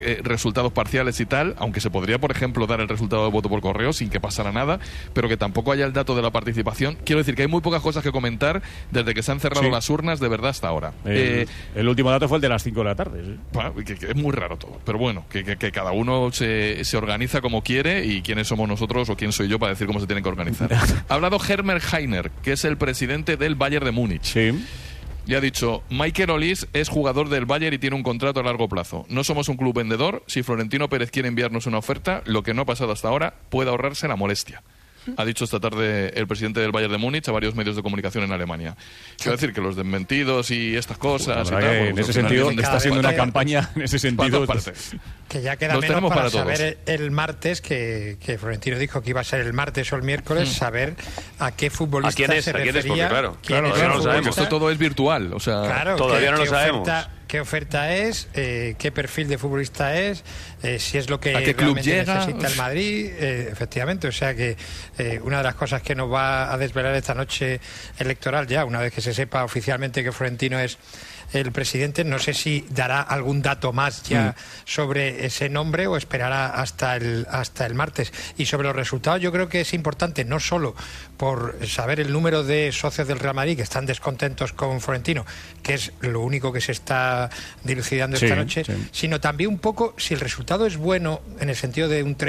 resultados parciales y tal, aunque se podría, por ejemplo, dar el resultado de voto por correo sin que pasara nada, pero que tampoco haya el dato de la participación. Quiero decir que hay muy pocas cosas que comentar desde que se han cerrado las urnas de verdad hasta ahora. El último dato fue el de las 5 de la tarde. ¿Sí? Bueno, que es muy raro todo, pero bueno, que cada uno se organiza como quiere, y quiénes somos nosotros o quién soy yo para decir cómo se tienen que organizar. Ha hablado Herbert Hainer, que es el presidente del Bayern de Múnich. Sí. Y ha dicho: Michael Olise es jugador del Bayern y tiene un contrato a largo plazo. No somos un club vendedor. Si Florentino Pérez quiere enviarnos una oferta, lo que no ha pasado hasta ahora, puede ahorrarse la molestia. Ha dicho esta tarde el presidente del Bayern de Múnich a varios medios de comunicación en Alemania. Quiero decir que los desmentidos y estas cosas y tal, en ese sentido está siendo una campaña en ese sentido que ya queda menos para saber el martes, que Florentino dijo que iba a ser el martes o el miércoles, saber a qué futbolista se refería. Claro, no lo sabemos. Esto todo es virtual, o sea, claro, todavía no lo sabemos. ¿Qué oferta es? ¿Qué perfil de futbolista es? Si es lo que ¿a qué club llega? Necesita el Madrid, efectivamente. O sea que una de las cosas que nos va a desvelar esta noche electoral, ya una vez que se sepa oficialmente que Florentino es el presidente, no sé si dará algún dato más ya sobre ese nombre o esperará hasta el martes. Y sobre los resultados, yo creo que es importante, no solo por saber el número de socios del Real Madrid que están descontentos con Florentino, que es lo único que se está dilucidando esta noche, sino también un poco si el resultado es bueno, en el sentido de un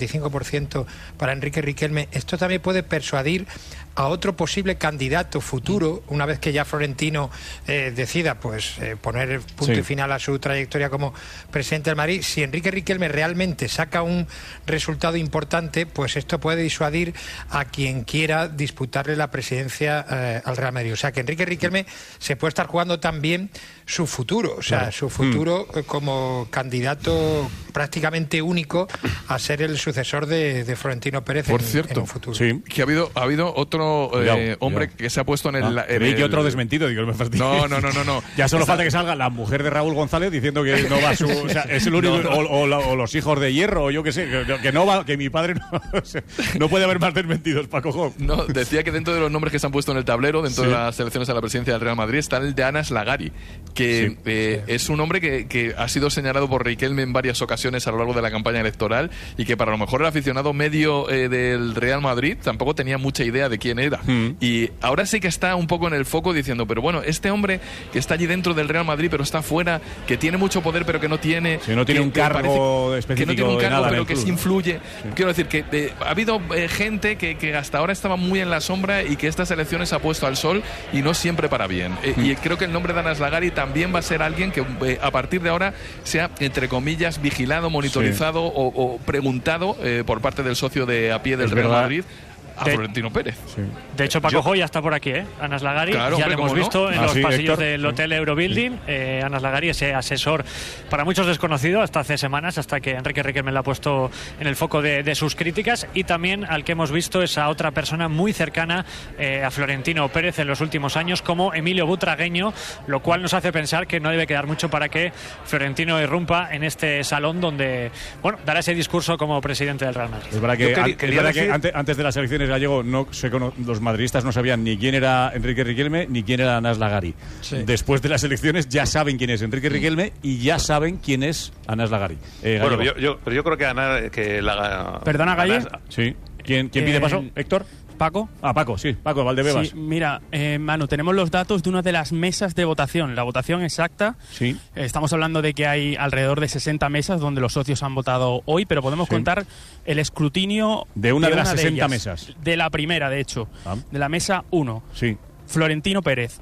30-35% para Enrique Riquelme. Esto también puede persuadir a otro posible candidato futuro, una vez que ya Florentino decida poner punto y final a su trayectoria como presidente del Madrid. Si Enrique Riquelme realmente saca un resultado importante, pues esto puede disuadir a quien quiera disputarle la presidencia al Real Madrid. O sea que Enrique Riquelme se puede estar jugando también su futuro, o sea, su futuro como candidato prácticamente único a ser el sucesor de Florentino Pérez. Por cierto, en un futuro. Que ha habido otro hombre que se ha puesto en el... Creí que otro desmentido, digo, me fastidio. No. Ya solo falta que salga la mujer de Raúl González diciendo que no va o sea, es el único, o los hijos de Hierro, o yo qué sé, que no va, que mi padre no puede haber más desmentidos, Paco Job. No, decía que dentro de los nombres que se han puesto en el tablero, dentro de las elecciones a la presidencia del Real Madrid, está el de Anas Lagari, que es un hombre que ha sido señalado por Riquelme en varias ocasiones a lo largo de la campaña electoral, y que para lo mejor el aficionado medio del Real Madrid tampoco tenía mucha idea de quién era. Y ahora sí que está un poco en el foco diciendo, pero bueno, este hombre que está allí dentro del Real Madrid pero está fuera, que tiene mucho poder pero que no tiene... Si no tiene un cargo específico, que no tiene un cargo pero que club, sí influye. Quiero decir que ha habido gente que hasta ahora estaba muy en la sombra y que estas elecciones ha puesto al sol, y no siempre para bien. Y creo que el nombre de Anas Lagari también va a ser alguien que a partir de ahora sea, entre comillas, vigilado, monitorizado o preguntado por parte del socio de a pie del Real Madrid a Florentino Pérez. De hecho, Paco Joy ya está por aquí, Anas Lagari. Claro, ya lo hemos visto en los pasillos Héctor, del Hotel Eurobuilding. Anas Lagari, ese asesor para muchos desconocido hasta hace semanas, hasta que Enrique Riquelme lo ha puesto en el foco de sus críticas, y también al que hemos visto es a otra persona muy cercana a Florentino Pérez en los últimos años, como Emilio Butragueño, lo cual nos hace pensar que no debe quedar mucho para que Florentino irrumpa en este salón donde, dará ese discurso como presidente del Real Madrid. Es verdad que antes de las elecciones, Gallego, los madridistas no sabían ni quién era Enrique Riquelme ni quién era Anas Lagari. Después de las elecciones ya saben quién es Enrique Riquelme y ya saben quién es Anas Lagari. Bueno, yo creo que ¿Perdona, Galle? Sí. ¿Quién pide paso? ¿Héctor? ¿Paco? Paco Valdebebas. Sí, mira, Manu, tenemos los datos de una de las mesas de votación, la votación exacta. Sí. Estamos hablando de que hay alrededor de 60 mesas donde los socios han votado hoy, pero podemos contar el escrutinio de una de las 60 ellas, mesas. De la primera, de hecho, de la mesa 1. Sí. Florentino Pérez,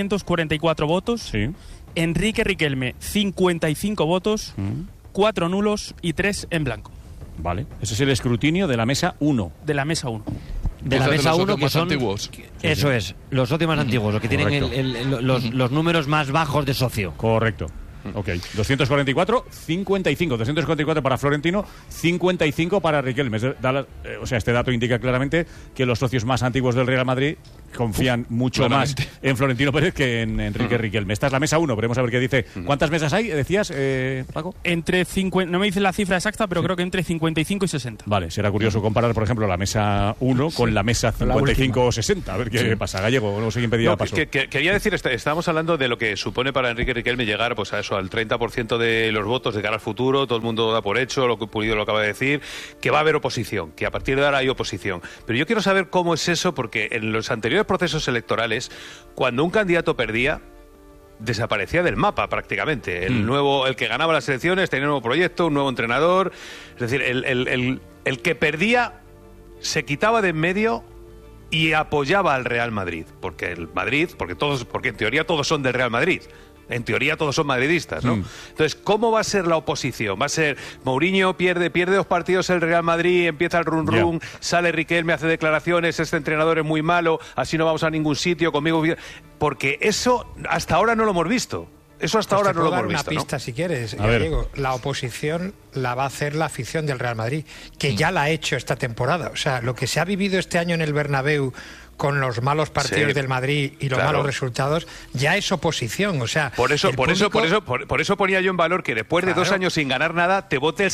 244 votos. Sí. Enrique Riquelme, 55 votos, 4 nulos y 3 en blanco. Vale, ese es el escrutinio de la mesa 1. De la mesa 1. De la mesa 1, que son antiguos. Eso es, los socios más antiguos, los que tienen los números más bajos de socio. Correcto. Ok, 244, 55. 244 para Florentino, 55 para Riquelme. O sea, este dato indica claramente que los socios más antiguos del Real Madrid confían mucho más en Florentino Pérez que en Enrique Riquelme. Esta es la mesa 1, veremos a ver qué dice. ¿Cuántas mesas hay, decías, Paco? Entre 50, no me dice la cifra exacta, pero creo que entre 55 y 60. Vale, será curioso comparar, por ejemplo, la mesa 1 con la mesa 55 o 60. A ver qué pasa. Gallego, no sé quién pedía paso. Quería decir, estábamos hablando de lo que supone para Enrique Riquelme llegar pues a eso, al 30% de los votos de cara al futuro. Todo el mundo da por hecho, lo que Pulido lo acaba de decir, que va a haber oposición, que a partir de ahora hay oposición. Pero yo quiero saber cómo es eso, porque en los anteriores procesos electorales, cuando un candidato perdía, desaparecía del mapa prácticamente. El que ganaba las elecciones tenía un nuevo proyecto, un nuevo entrenador. Es decir, el que perdía se quitaba de en medio y apoyaba al Real Madrid. Porque en teoría todos son del Real Madrid. En teoría todos son madridistas, ¿no? Entonces, ¿cómo va a ser la oposición? ¿Va a ser Mourinho pierde 2 partidos el Real Madrid, empieza el run, sale Riquelme, hace declaraciones, este entrenador es muy malo, así no vamos a ningún sitio, conmigo... Porque eso hasta ahora no lo hemos visto. Eso hasta ahora no lo hemos visto, una pista, ¿no? si quieres, Diego. La oposición la va a hacer la afición del Real Madrid, que ya la ha hecho esta temporada. O sea, lo que se ha vivido este año en el Bernabéu con los malos partidos del Madrid y los malos resultados, ya es oposición. O sea, por eso ponía yo en valor que después de 2 años sin ganar nada, te vote el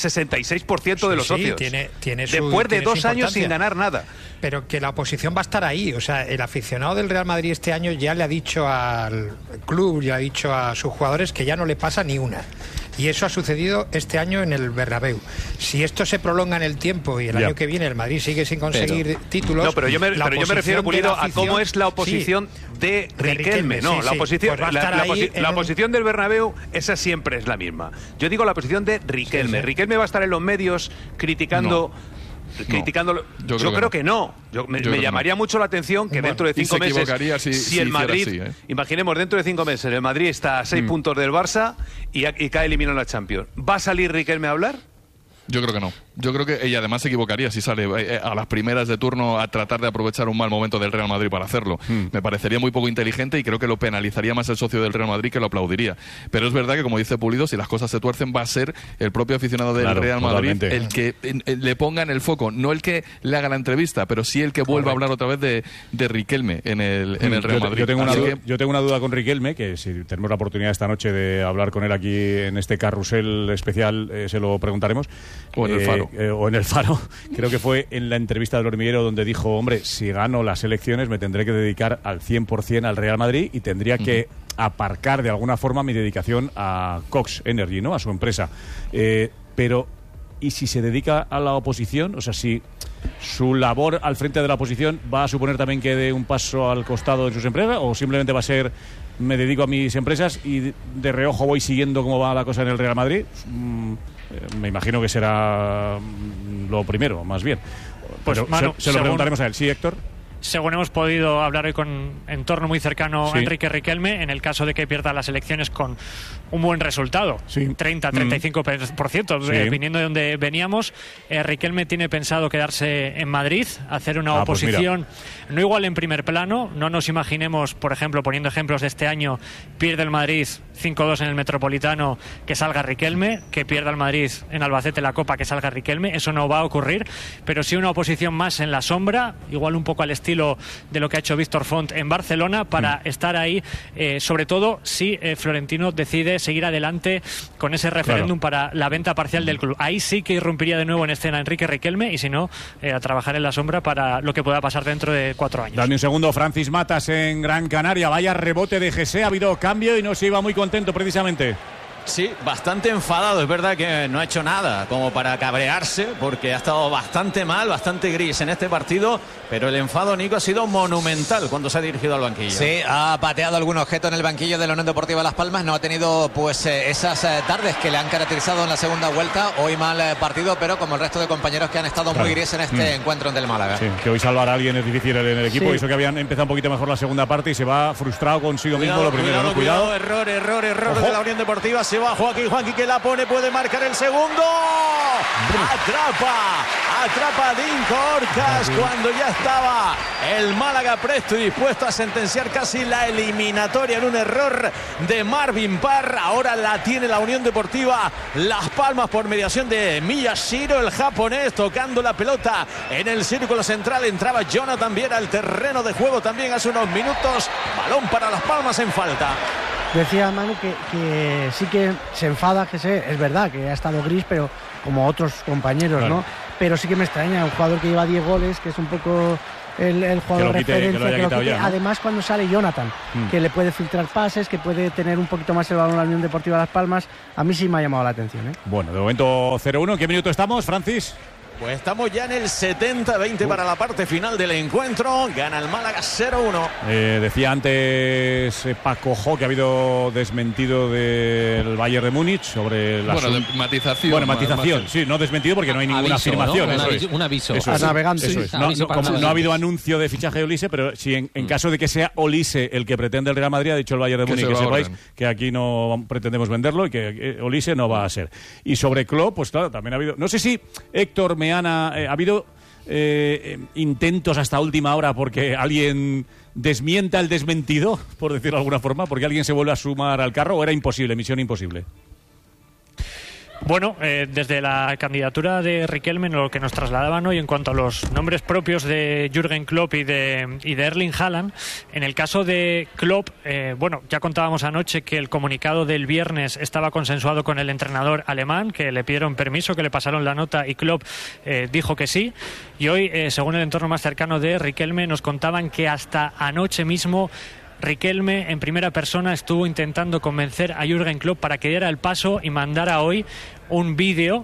66% de los socios. Después de 2 años sin ganar nada. Pero que la oposición va a estar ahí. O sea, el aficionado del Real Madrid este año ya le ha dicho al club, ya ha dicho a sus jugadores que ya no le pasa ni una. Y eso ha sucedido este año en el Bernabéu. Si esto se prolonga en el tiempo y el año que viene el Madrid sigue sin conseguir títulos... No, pero yo me refiero, Pulido, a cómo es la oposición de Riquelme. No, la oposición, pues la oposición del Bernabéu, esa siempre es la misma. Yo digo la oposición de Riquelme. Riquelme va a estar en los medios criticando... criticándolo. Yo creo que no. Me llamaría mucho la atención que dentro de 5 meses, si el Madrid, así, imaginemos dentro de 5 meses, el Madrid está a 6 puntos del Barça y cae eliminado en la Champions. ¿Va a salir Riquelme a hablar? Yo creo que no. Yo creo que ella además se equivocaría si sale a las primeras de turno a tratar de aprovechar un mal momento del Real Madrid para hacerlo. Me parecería muy poco inteligente y creo que lo penalizaría más el socio del Real Madrid, que lo aplaudiría. Pero es verdad que, como dice Pulido, si las cosas se tuercen, va a ser el propio aficionado del Real Madrid el que le ponga en el foco, no el que le haga la entrevista, pero sí el que vuelva a hablar otra vez de Riquelme en el Real Madrid. Yo tengo una duda con Riquelme, que si tenemos la oportunidad esta noche de hablar con él aquí en este carrusel especial, se lo preguntaremos. O en el Faro. O en el Faro. Creo que fue en la entrevista del Hormiguero donde dijo, hombre, si gano las elecciones me tendré que dedicar al 100% al Real Madrid y tendría que aparcar de alguna forma mi dedicación a Cox Energy, ¿no? A su empresa. Pero, ¿y si se dedica a la oposición? O sea, si su labor al frente de la oposición va a suponer también que dé un paso al costado de sus empresas, o simplemente va a ser, me dedico a mis empresas y de reojo voy siguiendo cómo va la cosa en el Real Madrid. Me imagino que será lo primero, más bien. Pues Manu, se lo preguntaremos a él. ¿Sí, Héctor? Según hemos podido hablar hoy con un entorno muy cercano a Enrique Riquelme, en el caso de que pierda las elecciones con un buen resultado, 30-35%, viniendo de donde veníamos, Riquelme tiene pensado quedarse en Madrid, hacer una oposición, pues no igual en primer plano. No nos imaginemos, por ejemplo, poniendo ejemplos de este año, pierde el Madrid 5-2 en el Metropolitano, que salga Riquelme, que pierda el Madrid en Albacete la Copa, que salga Riquelme. Eso no va a ocurrir, pero sí una oposición más en la sombra, igual un poco al estilo de lo que ha hecho Víctor Font en Barcelona, para estar ahí, sobre todo si Florentino decide seguir adelante con ese referéndum para la venta parcial del club. Ahí sí que irrumpiría de nuevo en escena Enrique Riquelme, y si no, a trabajar en la sombra para lo que pueda pasar dentro de 4 años. Dame un segundo. Francis Matas en Gran Canaria. Vaya rebote de José, ha habido cambio y no se iba muy contento precisamente. Sí, bastante enfadado. Es verdad que no ha hecho nada como para cabrearse, porque ha estado bastante mal, bastante gris en este partido, pero el enfado, Nico, ha sido monumental cuando se ha dirigido al banquillo. Sí, ha pateado algún objeto en el banquillo de la Unión Deportiva Las Palmas. No ha tenido pues esas tardes que le han caracterizado en la segunda vuelta. Hoy mal partido, pero como el resto de compañeros que han estado muy gris en este encuentro del Málaga. Sí, que hoy salvar a alguien es difícil en el equipo. Eso que habían empezado un poquito mejor la segunda parte y se va frustrado consigo mismo lo primero. Error de la Unión Deportiva. Se va Joaquín que la pone, puede marcar el segundo. Atrapa a Dinko Orcas cuando ya estaba el Málaga presto y dispuesto a sentenciar casi la eliminatoria en un error de Marvin Parr. Ahora la tiene la Unión Deportiva Las Palmas por mediación de Miyashiro, el japonés, tocando la pelota en el círculo central. Entraba Jonathan Viera al terreno de juego también hace unos minutos. Balón para Las Palmas en falta. Decía Manu que sí que se enfada, que es verdad que ha estado gris, pero como otros compañeros, claro, ¿no? Pero sí que me extraña, un jugador que lleva 10 goles, que es un poco el jugador de referencia, que lo quite. Además, cuando sale Jonathan, que le puede filtrar pases, que puede tener un poquito más el balón a la Unión Deportiva Las Palmas, a mí sí me ha llamado la atención, ¿eh? Bueno, de momento 0-1. ¿Qué minuto estamos, Francis? Pues estamos ya en el 70-20 para la parte final del encuentro. Gana el Málaga 0-1. Decía antes Paco Jo que ha habido desmentido del Bayern de Múnich sobre la matización. Bueno, matización, sí, no desmentido porque no hay ninguna afirmación. ¿No? Un aviso. Eso es. Navegante. Eso es. No ha habido anuncio de fichaje de Olise, pero si en caso de que sea Olise el que pretende el Real Madrid, ha dicho el Bayern de Múnich que sepáis que aquí no pretendemos venderlo y que Olise no va a ser. Y sobre Klopp, pues claro, también ha habido... No sé si Héctor ha habido intentos hasta última hora porque alguien desmienta el desmentido, por decirlo de alguna forma, porque alguien se vuelve a sumar al carro, o era imposible, misión imposible. Bueno, desde la candidatura de Riquelme, lo que nos trasladaban hoy en cuanto a los nombres propios de Jürgen Klopp y de Erling Haaland, en el caso de Klopp, bueno, ya contábamos anoche que el comunicado del viernes estaba consensuado con el entrenador alemán, que le pidieron permiso, que le pasaron la nota y Klopp dijo que sí. Y hoy, según el entorno más cercano de Riquelme, nos contaban que hasta anoche mismo Riquelme en primera persona estuvo intentando convencer a Jürgen Klopp para que diera el paso y mandara hoy un vídeo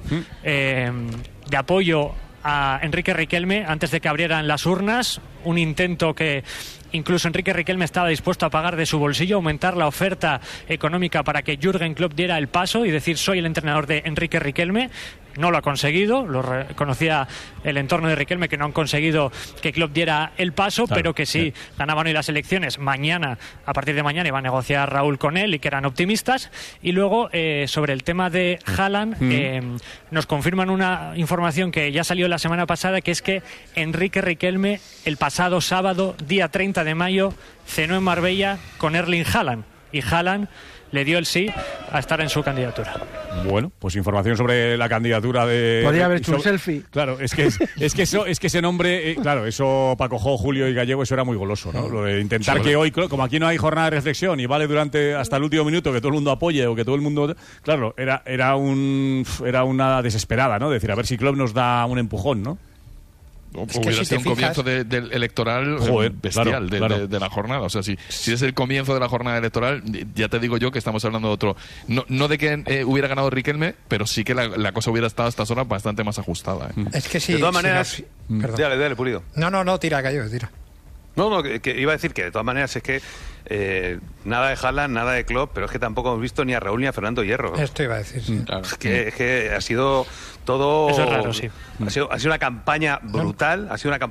de apoyo a Enrique Riquelme antes de que abrieran las urnas, un intento que incluso Enrique Riquelme estaba dispuesto a pagar de su bolsillo, aumentar la oferta económica para que Jürgen Klopp diera el paso y decir soy el entrenador de Enrique Riquelme. No lo ha conseguido, lo reconocía el entorno de Riquelme, que no han conseguido que Klopp diera el paso, claro, pero que sí ganaban hoy las elecciones. Mañana, a partir de mañana, iba a negociar Raúl con él y que eran optimistas. Y luego, sobre el tema de Haaland, nos confirman una información que ya salió la semana pasada, que es que Enrique Riquelme, el pasado sábado, día 30 de mayo, cenó en Marbella con Erling Haaland. Y Haaland le dio el sí a estar en su candidatura. Bueno, pues información sobre la candidatura de... Podría haber hecho un selfie. Claro, es que ese nombre, claro, eso Paco Jo, Julio y Gallego, eso era muy goloso, ¿no? Lo de intentar que hoy, como aquí no hay jornada de reflexión y vale hasta el último minuto que todo el mundo apoye o que todo el mundo... Claro, era una desesperada, ¿no? Decir, a ver si Klopp nos da un empujón, ¿no? Es que hubiera sido un comienzo del electoral bestial, claro. De la jornada. O sea, si es el comienzo de la jornada electoral, ya te digo yo que estamos hablando de otro... No de que hubiera ganado Riquelme, pero sí que la cosa hubiera estado a estas horas bastante más ajustada. Es que sí. De todas maneras... Dale, Pulido. No, tira, Gallo, tira. No, que iba a decir que de todas maneras es que nada de Haaland, nada de Klopp, pero es que tampoco hemos visto ni a Raúl ni a Fernando Hierro. Esto iba a decir, sí. Claro. Es que ha sido todo... Eso es raro, sí. Ha sido una campaña brutal,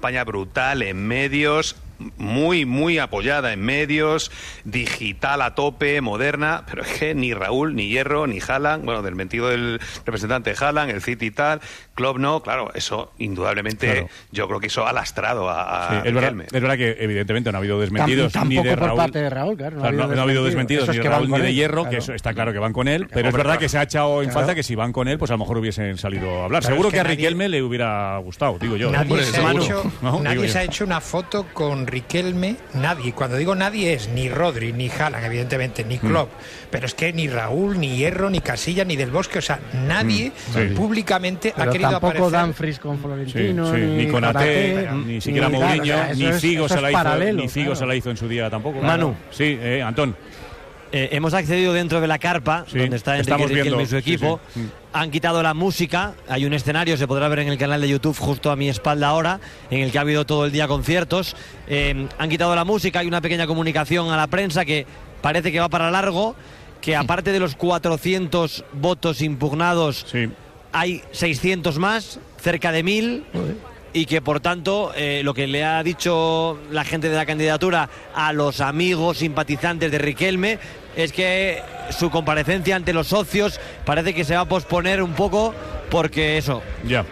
en medios, muy apoyada en medios, digital a tope, moderna, pero es que ni Raúl, ni Hierro, ni Haaland, bueno, del mentido del representante de Haaland, el City y tal, Klopp no, claro, eso indudablemente, claro. Yo creo que eso ha lastrado a Riquelme. Es verdad que evidentemente no ha habido desmentidos tampoco ni de Raúl. Por parte de Raúl, claro. No ha habido desmentidos ni de Raúl ni de Hierro, claro. Que eso está claro que van con él, pero es verdad que se ha echado en falta que si van con él, pues a lo mejor hubiesen salido a hablar. Claro, seguro que a Riquelme le hubiera gustado, digo yo. Nadie se ha hecho una foto con Riquelme, nadie. Cuando digo nadie es ni Rodri, ni Haaland, evidentemente, ni Klopp, pero es que ni Raúl, ni Hierro, ni Casillas, ni Del Bosque, o sea, nadie públicamente ha querido aparecer. Tampoco Dumfries con Florentino, ni con Ate, ni siquiera Mourinho, ni Figo se la hizo en su día tampoco. Manu. Sí, Antón. Hemos accedido dentro de la carpa, donde está Enrique Riquelme y su equipo. Sí. Han quitado la música, hay un escenario, se podrá ver en el canal de YouTube justo a mi espalda ahora, en el que ha habido todo el día conciertos. Han quitado la música, hay una pequeña comunicación a la prensa que parece que va para largo, que aparte de los 400 votos impugnados, hay 600 más, cerca de 1000... y que por tanto lo que le ha dicho la gente de la candidatura a los amigos simpatizantes de Riquelme es que su comparecencia ante los socios parece que se va a posponer un poco porque eso. Ya.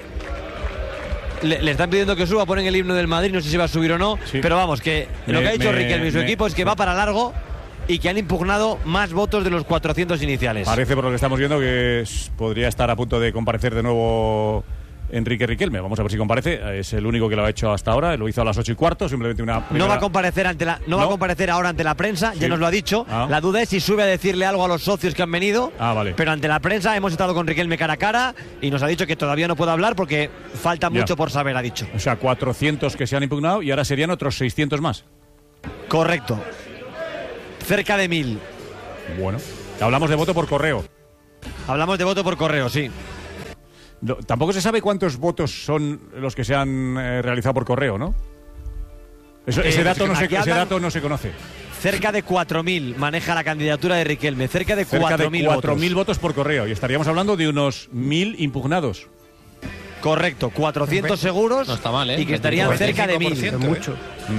Le están pidiendo que suba, ponen el himno del Madrid, no sé si va a subir o no, pero vamos, que lo que ha dicho Riquelme y su equipo es que va para largo y que han impugnado más votos de los 400 iniciales. Parece, por lo que estamos viendo, que podría estar a punto de comparecer de nuevo Enrique Riquelme. Vamos a ver si comparece. Es el único que lo ha hecho hasta ahora. Lo hizo a las 8:15, simplemente una primera... No va a comparecer va a comparecer ahora ante la prensa, ya nos lo ha dicho. La duda es si sube a decirle algo a los socios que han venido. Vale. Pero ante la prensa hemos estado con Riquelme cara a cara y nos ha dicho que todavía no puede hablar porque falta mucho por saber, ha dicho. O sea, 400 que se han impugnado y ahora serían otros 600 más. Correcto. Cerca de 1000. Bueno, hablamos de voto por correo. Hablamos de voto por correo, sí. No, tampoco se sabe cuántos votos son los que se han realizado por correo, ¿no? Ese dato no se conoce. Cerca de 4.000 maneja la candidatura de Riquelme. Cerca de 4.000 votos por correo. Y estaríamos hablando de unos 1.000 impugnados. Correcto, 400 seguros. No está mal, ¿eh? Y que estarían cerca de 1.000. Mucho.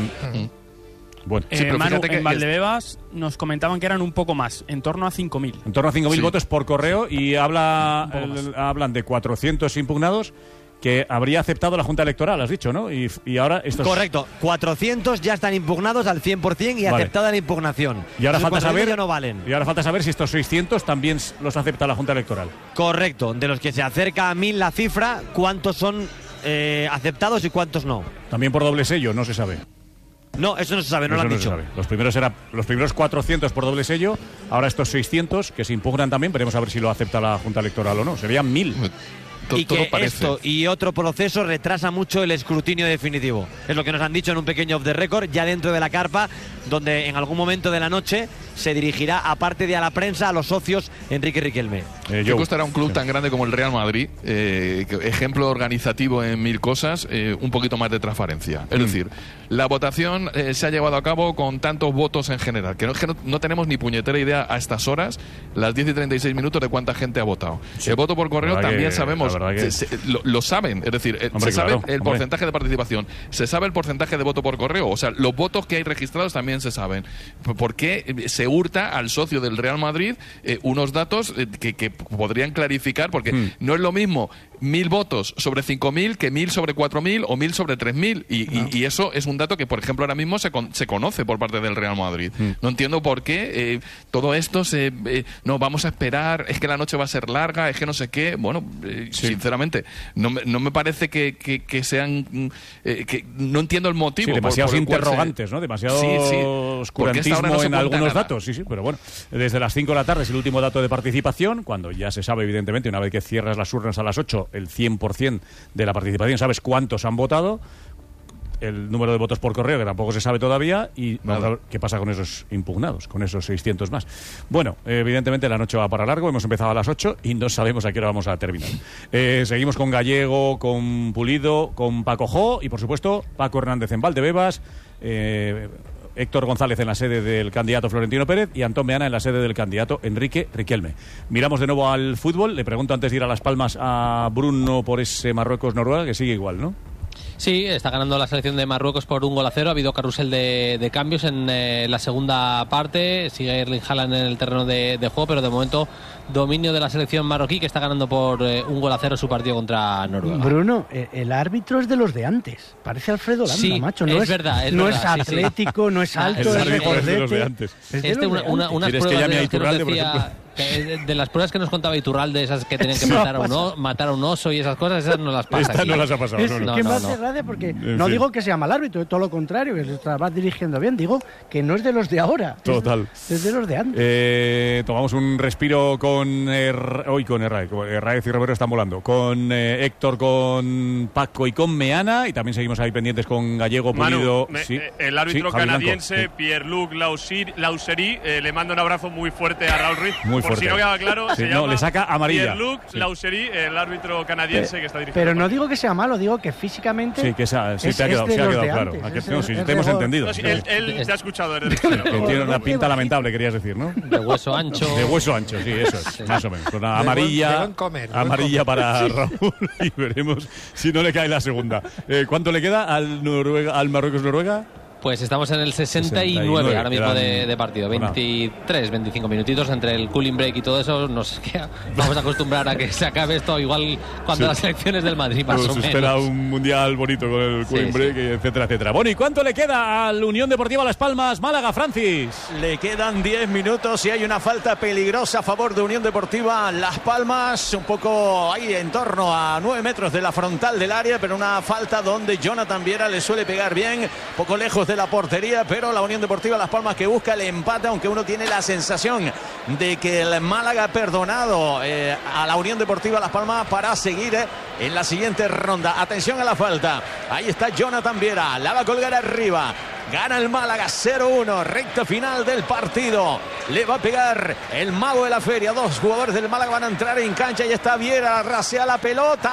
Bueno, pero Manu, en Valdebebas nos comentaban que eran un poco más, en torno a 5.000. En torno a 5.000 votos por correo y hablan de 400 impugnados que habría aceptado la Junta Electoral, has dicho, ¿no? Y ahora estos... Correcto, 400 ya están impugnados al 100% y aceptada la impugnación. Y ahora falta saber, ya no valen. Y ahora falta saber si estos 600 también los acepta la Junta Electoral. Correcto, de los que se acerca a 1.000 la cifra, ¿cuántos son aceptados y cuántos no? También por doble sello, no se sabe. No, eso no se sabe, no lo han dicho. Los primeros 400 por doble sello, ahora estos 600 que se impugnan también, veremos a ver si lo acepta la Junta Electoral o no. Serían 1.000. Y que esto y otro proceso retrasa mucho el escrutinio definitivo. Es lo que nos han dicho en un pequeño off the record, ya dentro de la carpa, donde en algún momento de la noche se dirigirá, aparte de a la prensa, a los socios Enrique Riquelme. ¿Qué costará un club tan grande como el Real Madrid, ejemplo organizativo en 1000 cosas, un poquito más de transparencia? Es decir, la votación se ha llevado a cabo con tantos votos en general, que no tenemos ni puñetera idea a estas horas, las 10 y 36 minutos, de cuánta gente ha votado. El voto por correo también sabemos, lo saben, es decir, se sabe el porcentaje de participación, se sabe el porcentaje de voto por correo, o sea, los votos que hay registrados también se saben. ¿Por qué se hurta al socio del Real Madrid unos datos que podrían clarificar? Porque no es lo mismo 1.000 votos sobre 5.000 que 1.000 sobre 4.000 o 1.000 sobre 3.000 y eso es un dato que, por ejemplo, ahora mismo se conoce por parte del Real Madrid. No entiendo por qué todo esto no, vamos a esperar, es que la noche va a ser larga, es que no sé qué. Bueno, sinceramente, no me parece que sean... que no entiendo el motivo. Demasiados interrogantes, ¿no? Demasiado oscurantismo en algunos datos. Sí, pero bueno, desde las 5 de la tarde es el último dato de participación, cuando ya se sabe, evidentemente, una vez que cierras las urnas a las 8, el 100% de la participación, sabes cuántos han votado, el número de votos por correo, que tampoco se sabe todavía, y vamos a ver qué pasa con esos impugnados, con esos 600 más. Bueno, evidentemente la noche va para largo, hemos empezado a las 8 y no sabemos a qué hora vamos a terminar. Seguimos con Gallego, con Pulido, con Paco Jo y, por supuesto, Paco Hernández en Valdebebas, Héctor González en la sede del candidato Florentino Pérez y Antón Meana en la sede del candidato Enrique Riquelme. Miramos de nuevo al fútbol. Le pregunto antes de ir a Las Palmas a Bruno por ese Marruecos-Noruega, que sigue igual, ¿no? Sí, está ganando la selección de Marruecos por 1-0. Ha habido carrusel de cambios en la segunda parte. Sigue Erling Haaland en el terreno de juego, pero de momento dominio de la selección marroquí, que está ganando por 1-0 su partido contra Noruega. Bruno, el árbitro es de los de antes. Parece Alfredo Landa, sí, macho. No es verdad. No es atlético, no es alto, el árbitro es de los de antes. Unas pruebas de las pruebas que nos contaba Iturralde, esas que tenían que matar a un oso y esas cosas, esas no las pasa. Estas no las ha pasado. Que me hace gracia porque no digo que sea mal árbitro, todo lo contrario, que se está dirigiendo bien. Digo que no es de los de ahora. Total. Es de los de antes. Tomamos un respiro con Herráez y Romero están volando. Con Héctor, con Paco y con Meana. Y también seguimos ahí pendientes con Gallego, Pulido. El árbitro canadiense, Pierre-Luc Lausery, le manda un abrazo muy fuerte a Raúl Ruiz. Por si no quedaba claro, se llama le saca amarilla. Pierre-Luc Lausery, el árbitro canadiense que está dirigiendo. Pero no digo que sea malo, digo que físicamente. Sí, que se ha quedado claro. Te hemos entendido. Él te ha escuchado. Que tiene una pinta lamentable, querías decir, ¿no? De hueso ancho. De hueso ancho, sí, eso es, más o menos. Con una amarilla para Raúl y veremos si no le cae la segunda. ¿Cuánto le queda al Marruecos-Noruega? Pues estamos en el 69 ahora mismo de partido. 23, 25 minutitos entre el cooling break y todo eso. Nos vamos a acostumbrar a que se acabe esto igual cuando las elecciones del Madrid, más o menos. Se espera un mundial bonito con el cooling break, etcétera, etcétera. Bueno, ¿y cuánto le queda al Unión Deportiva Las Palmas Málaga, Francis? Le quedan 10 minutos y hay una falta peligrosa a favor de Unión Deportiva Las Palmas. Un poco ahí en torno a 9 metros de la frontal del área, pero una falta donde Jonathan Viera le suele pegar bien, poco lejos de la portería, pero la Unión Deportiva Las Palmas que busca el empate, aunque uno tiene la sensación de que el Málaga ha perdonado a la Unión Deportiva Las Palmas para seguir en la siguiente ronda. Atención a la falta, ahí está Jonathan Viera, la va a colgar arriba. Gana el Málaga 0-1, recta final del partido. Le va a pegar el mago de la feria. 2 jugadores del Málaga van a entrar en cancha y está Viera, rasea la pelota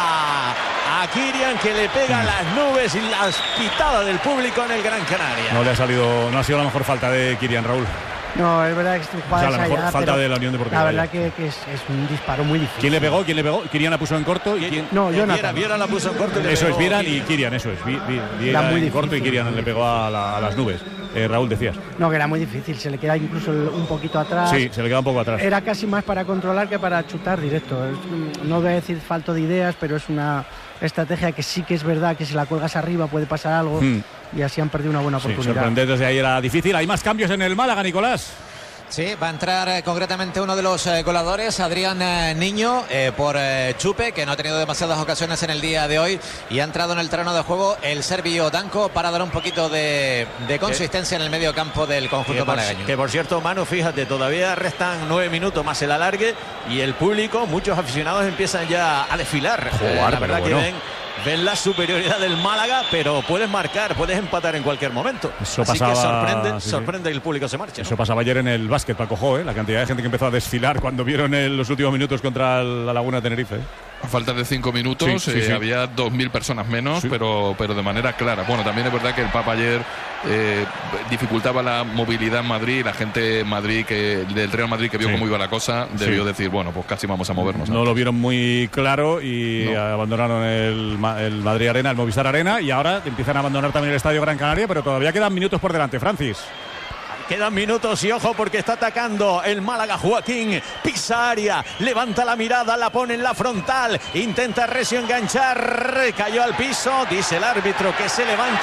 a Kirian, que le pega las nubes y las pitadas del público en el Gran Canaria. No le ha salido, no ha sido la mejor falta de Kirian, Raúl. No, es verdad que la mejor falta de la Unión Deportiva. La verdad que es un disparo muy difícil. ¿Quién le pegó? Kirian la puso en corto. No, Jonathan. Viera la puso en corto. Eso es, Viera y Kirian, eso es. Viera en corto y Kirian le pegó a las nubes. Raúl, decías. No, que era muy difícil, se le queda incluso un poquito atrás. Sí, se le queda un poco atrás. Era casi más para controlar que para chutar directo. No voy a decir falto de ideas, pero es una estrategia que sí que es verdad que si la cuelgas arriba puede pasar algo y así han perdido una buena oportunidad. Sorprender desde ahí era difícil. Hay más cambios en el Málaga, Nicolás. Sí, va a entrar concretamente uno de los goleadores, Adrián Niño, por Chupe, que no ha tenido demasiadas ocasiones en el día de hoy, y ha entrado en el terreno de juego el serbio Danko para dar un poquito de consistencia en el medio campo del conjunto malagueño. Que por cierto, Manu, fíjate, todavía restan 9 minutos más el alargue y el público, muchos aficionados empiezan ya a desfilar. La verdad que ven la superioridad del Málaga, pero puedes marcar, puedes empatar en cualquier momento. Eso así pasaba, que sorprende que el público se marche, ¿no? Eso pasaba ayer en el básquet, Paco Jo, la cantidad de gente que empezó a desfilar cuando vieron los últimos minutos contra la Laguna de Tenerife. A falta de 5 minutos había 2.000 personas menos, pero de manera clara. Bueno, también es verdad que el Papa ayer dificultaba la movilidad en Madrid. La gente del Real Madrid que vio cómo iba la cosa debió decir, bueno, pues casi vamos a movernos. No lo vieron muy claro y abandonaron el Madrid Arena, el Movistar Arena, y ahora empiezan a abandonar también el Estadio Gran Canaria, pero todavía quedan minutos por delante, Francis. Quedan minutos y ojo porque está atacando el Málaga. Joaquín pisa área, levanta la mirada, la pone en la frontal, intenta Recio enganchar, cayó al piso, dice el árbitro que se levante,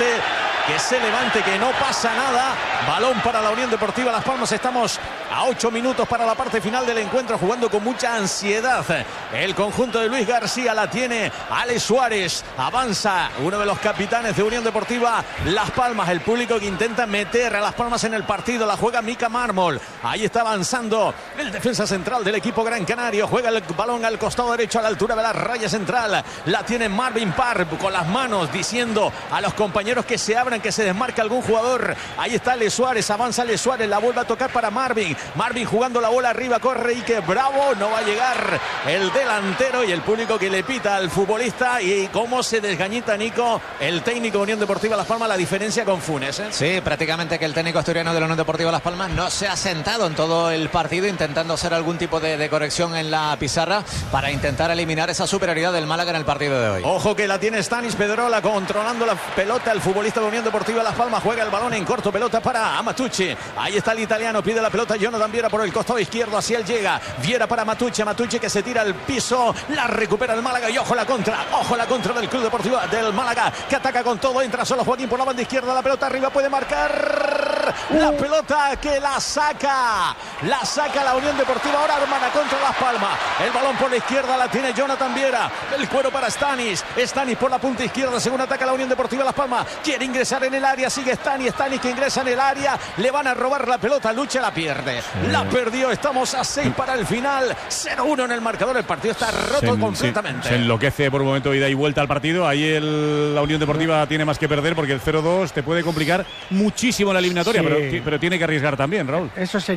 que no pasa nada. Balón para la Unión Deportiva Las Palmas. Estamos a 8 minutos para la parte final del encuentro, jugando con mucha ansiedad. El conjunto de Luis García la tiene Alex Suárez, avanza uno de los capitanes de Unión Deportiva Las Palmas. El público que intenta meter a Las Palmas en el partido. La juega Mika Mármol. Ahí está avanzando el defensa central del equipo Gran Canario. Juega el balón al costado derecho a la altura de la raya central. La tiene Marvin Parr con las manos diciendo a los compañeros que se abran, que se desmarque algún jugador. Ahí está Le Suárez. Avanza Le Suárez. La vuelve a tocar para Marvin. Marvin jugando la bola arriba. Corre y que bravo. No va a llegar el delantero y el público que le pita al futbolista. Y cómo se desgañita Nico, el técnico de Unión Deportiva Las Palmas. La diferencia con Funes. Sí, prácticamente que el técnico asturiano de la Unión Deportiva Las Palmas no se ha sentado en todo el partido, intentando hacer algún tipo de corrección en la pizarra para intentar eliminar esa superioridad del Málaga en el partido de hoy. Ojo que la tiene Stanis Pedrola controlando la pelota. El futbolista de Unión Deportiva Las Palmas juega el balón en corto, pelota para Amatucci. Ahí está el italiano, pide la pelota Jonathan Viera por el costado izquierdo, hacia él llega Viera para Amatucci que se tira al piso, la recupera el Málaga y ojo la contra del Club Deportivo del Málaga, que ataca con todo, entra solo Joaquín por la banda izquierda, la pelota arriba, puede marcar la pelota que la saca la Unión Deportiva, ahora hermana contra Las Palmas, el balón por la izquierda la tiene Jonathan Viera, el cuero para Stanis por la punta izquierda, según ataca la Unión Deportiva Las Palmas, quiere ingresar en el área, sigue Stanis que ingresa en el área, le van a robar la pelota, lucha, la pierde, la perdió, estamos a 6 para el final, 0-1 en el marcador, el partido está roto completamente. Se enloquece por un momento ida y vuelta al partido, ahí la Unión Deportiva tiene más que perder porque el 0-2 te puede complicar muchísimo la eliminatoria, pero tiene que arriesgar también, Raúl. Eso sería cerrar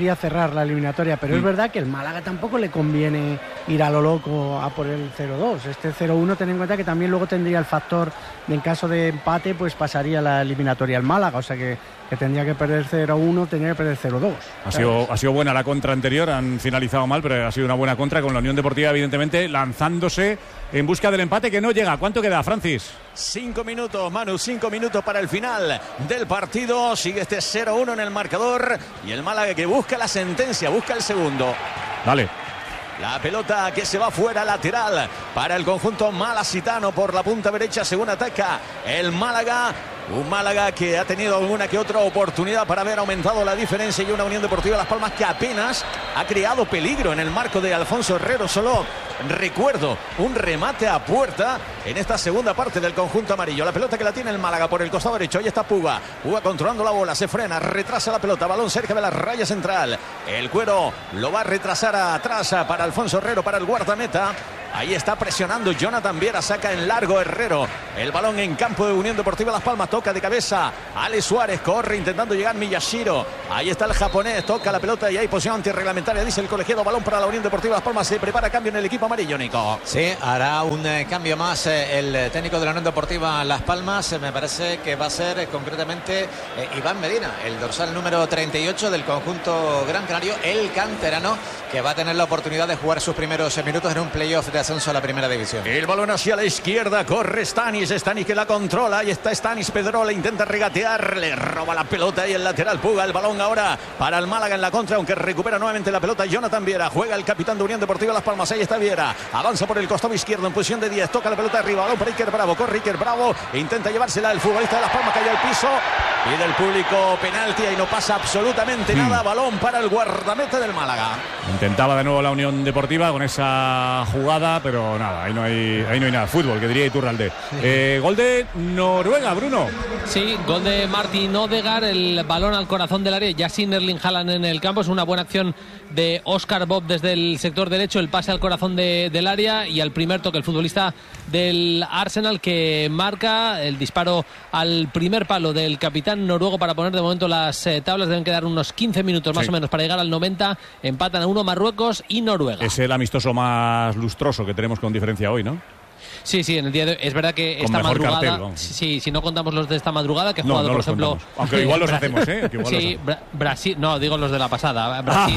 cerrar la eliminatoria, pero es verdad que el Málaga tampoco le conviene ir a lo loco a por el 0-2. Este 0-1, ten en cuenta que también luego tendría el factor de, en caso de empate, pues pasaría la eliminatoria al Málaga, o sea que tendría que perder 0-1, tendría que perder 0-2. Ha sido buena la contra anterior, han finalizado mal, pero ha sido una buena contra con la Unión Deportiva, evidentemente, lanzándose en busca del empate que no llega. ¿Cuánto queda, Francis? 5 minutos, Manu, 5 minutos para el final del partido. Sigue este 0-1 en el marcador y el Málaga que busca la sentencia, busca el segundo. Dale. La pelota que se va fuera, lateral para el conjunto malasitano por la punta derecha según ataca el Málaga. Un Málaga que ha tenido alguna que otra oportunidad para haber aumentado la diferencia y una Unión Deportiva Las Palmas que apenas ha creado peligro en el marco de Alfonso Herrero. Solo recuerdo un remate a puerta en esta segunda parte del conjunto amarillo. La pelota que la tiene el Málaga por el costado derecho. Ahí está Puga. Puga controlando la bola, se frena, retrasa la pelota. Balón cerca de la raya central. El Cuero lo va a retrasar atrás para Alfonso Herrero, para el guardameta. Ahí está presionando Jonathan Viera, saca en largo Herrero. El balón en campo de Unión Deportiva Las Palmas, toca de cabeza Ale Suárez, corre intentando llegar Miyashiro. Ahí está el japonés, toca la pelota y hay posición antirreglamentaria, dice el colegiado. Balón para la Unión Deportiva Las Palmas, se prepara cambio en el equipo amarillo, Nico. Sí, hará un cambio más el técnico de la Unión Deportiva Las Palmas. Me parece que va a ser concretamente Iván Medina, el dorsal número 38 del conjunto Gran Canario, el canterano, que va a tener la oportunidad de jugar sus primeros minutos en un playoff de ascenso a la primera división. El balón hacia la izquierda, corre Stanis que la controla, ahí está Stanis, Pedrola intenta regatear, le roba la pelota y el lateral Puga, el balón ahora para el Málaga en la contra, aunque recupera nuevamente la pelota Jonathan Viera, juega el capitán de Unión Deportiva Las Palmas, ahí está Viera, avanza por el costado izquierdo en posición de 10, toca la pelota arriba, balón para Iker Bravo, corre Iker Bravo, intenta llevársela el futbolista de Las Palmas, cayó al piso, pide el público penalti y no pasa absolutamente nada, balón para el guardameta del Málaga. Intentaba de nuevo la Unión Deportiva con esa jugada, pero nada, ahí no hay nada. Fútbol, que diría Iturralde. Gol de Noruega, Bruno. Sí, gol de Martin Odegaard, el balón al corazón del área, ya sin Erling Haaland en el campo. Es una buena acción de Oscar Bob desde el sector derecho, el pase al corazón del área y al primer toque el futbolista del Arsenal que marca el disparo al primer palo del capitán noruego para poner de momento las tablas. Deben quedar unos 15 minutos más o menos para llegar al 90. Empatan a 1 Marruecos y Noruega. Es el amistoso más lustroso que tenemos con diferencia hoy, ¿no? Sí, en el día de hoy. Es verdad que esta madrugada. Cartel, sí, si no contamos los de esta madrugada, que he jugado, por ejemplo. Contamos. Aunque igual los hacemos, ¿eh? Brasil. No, digo los de la pasada. Brasil.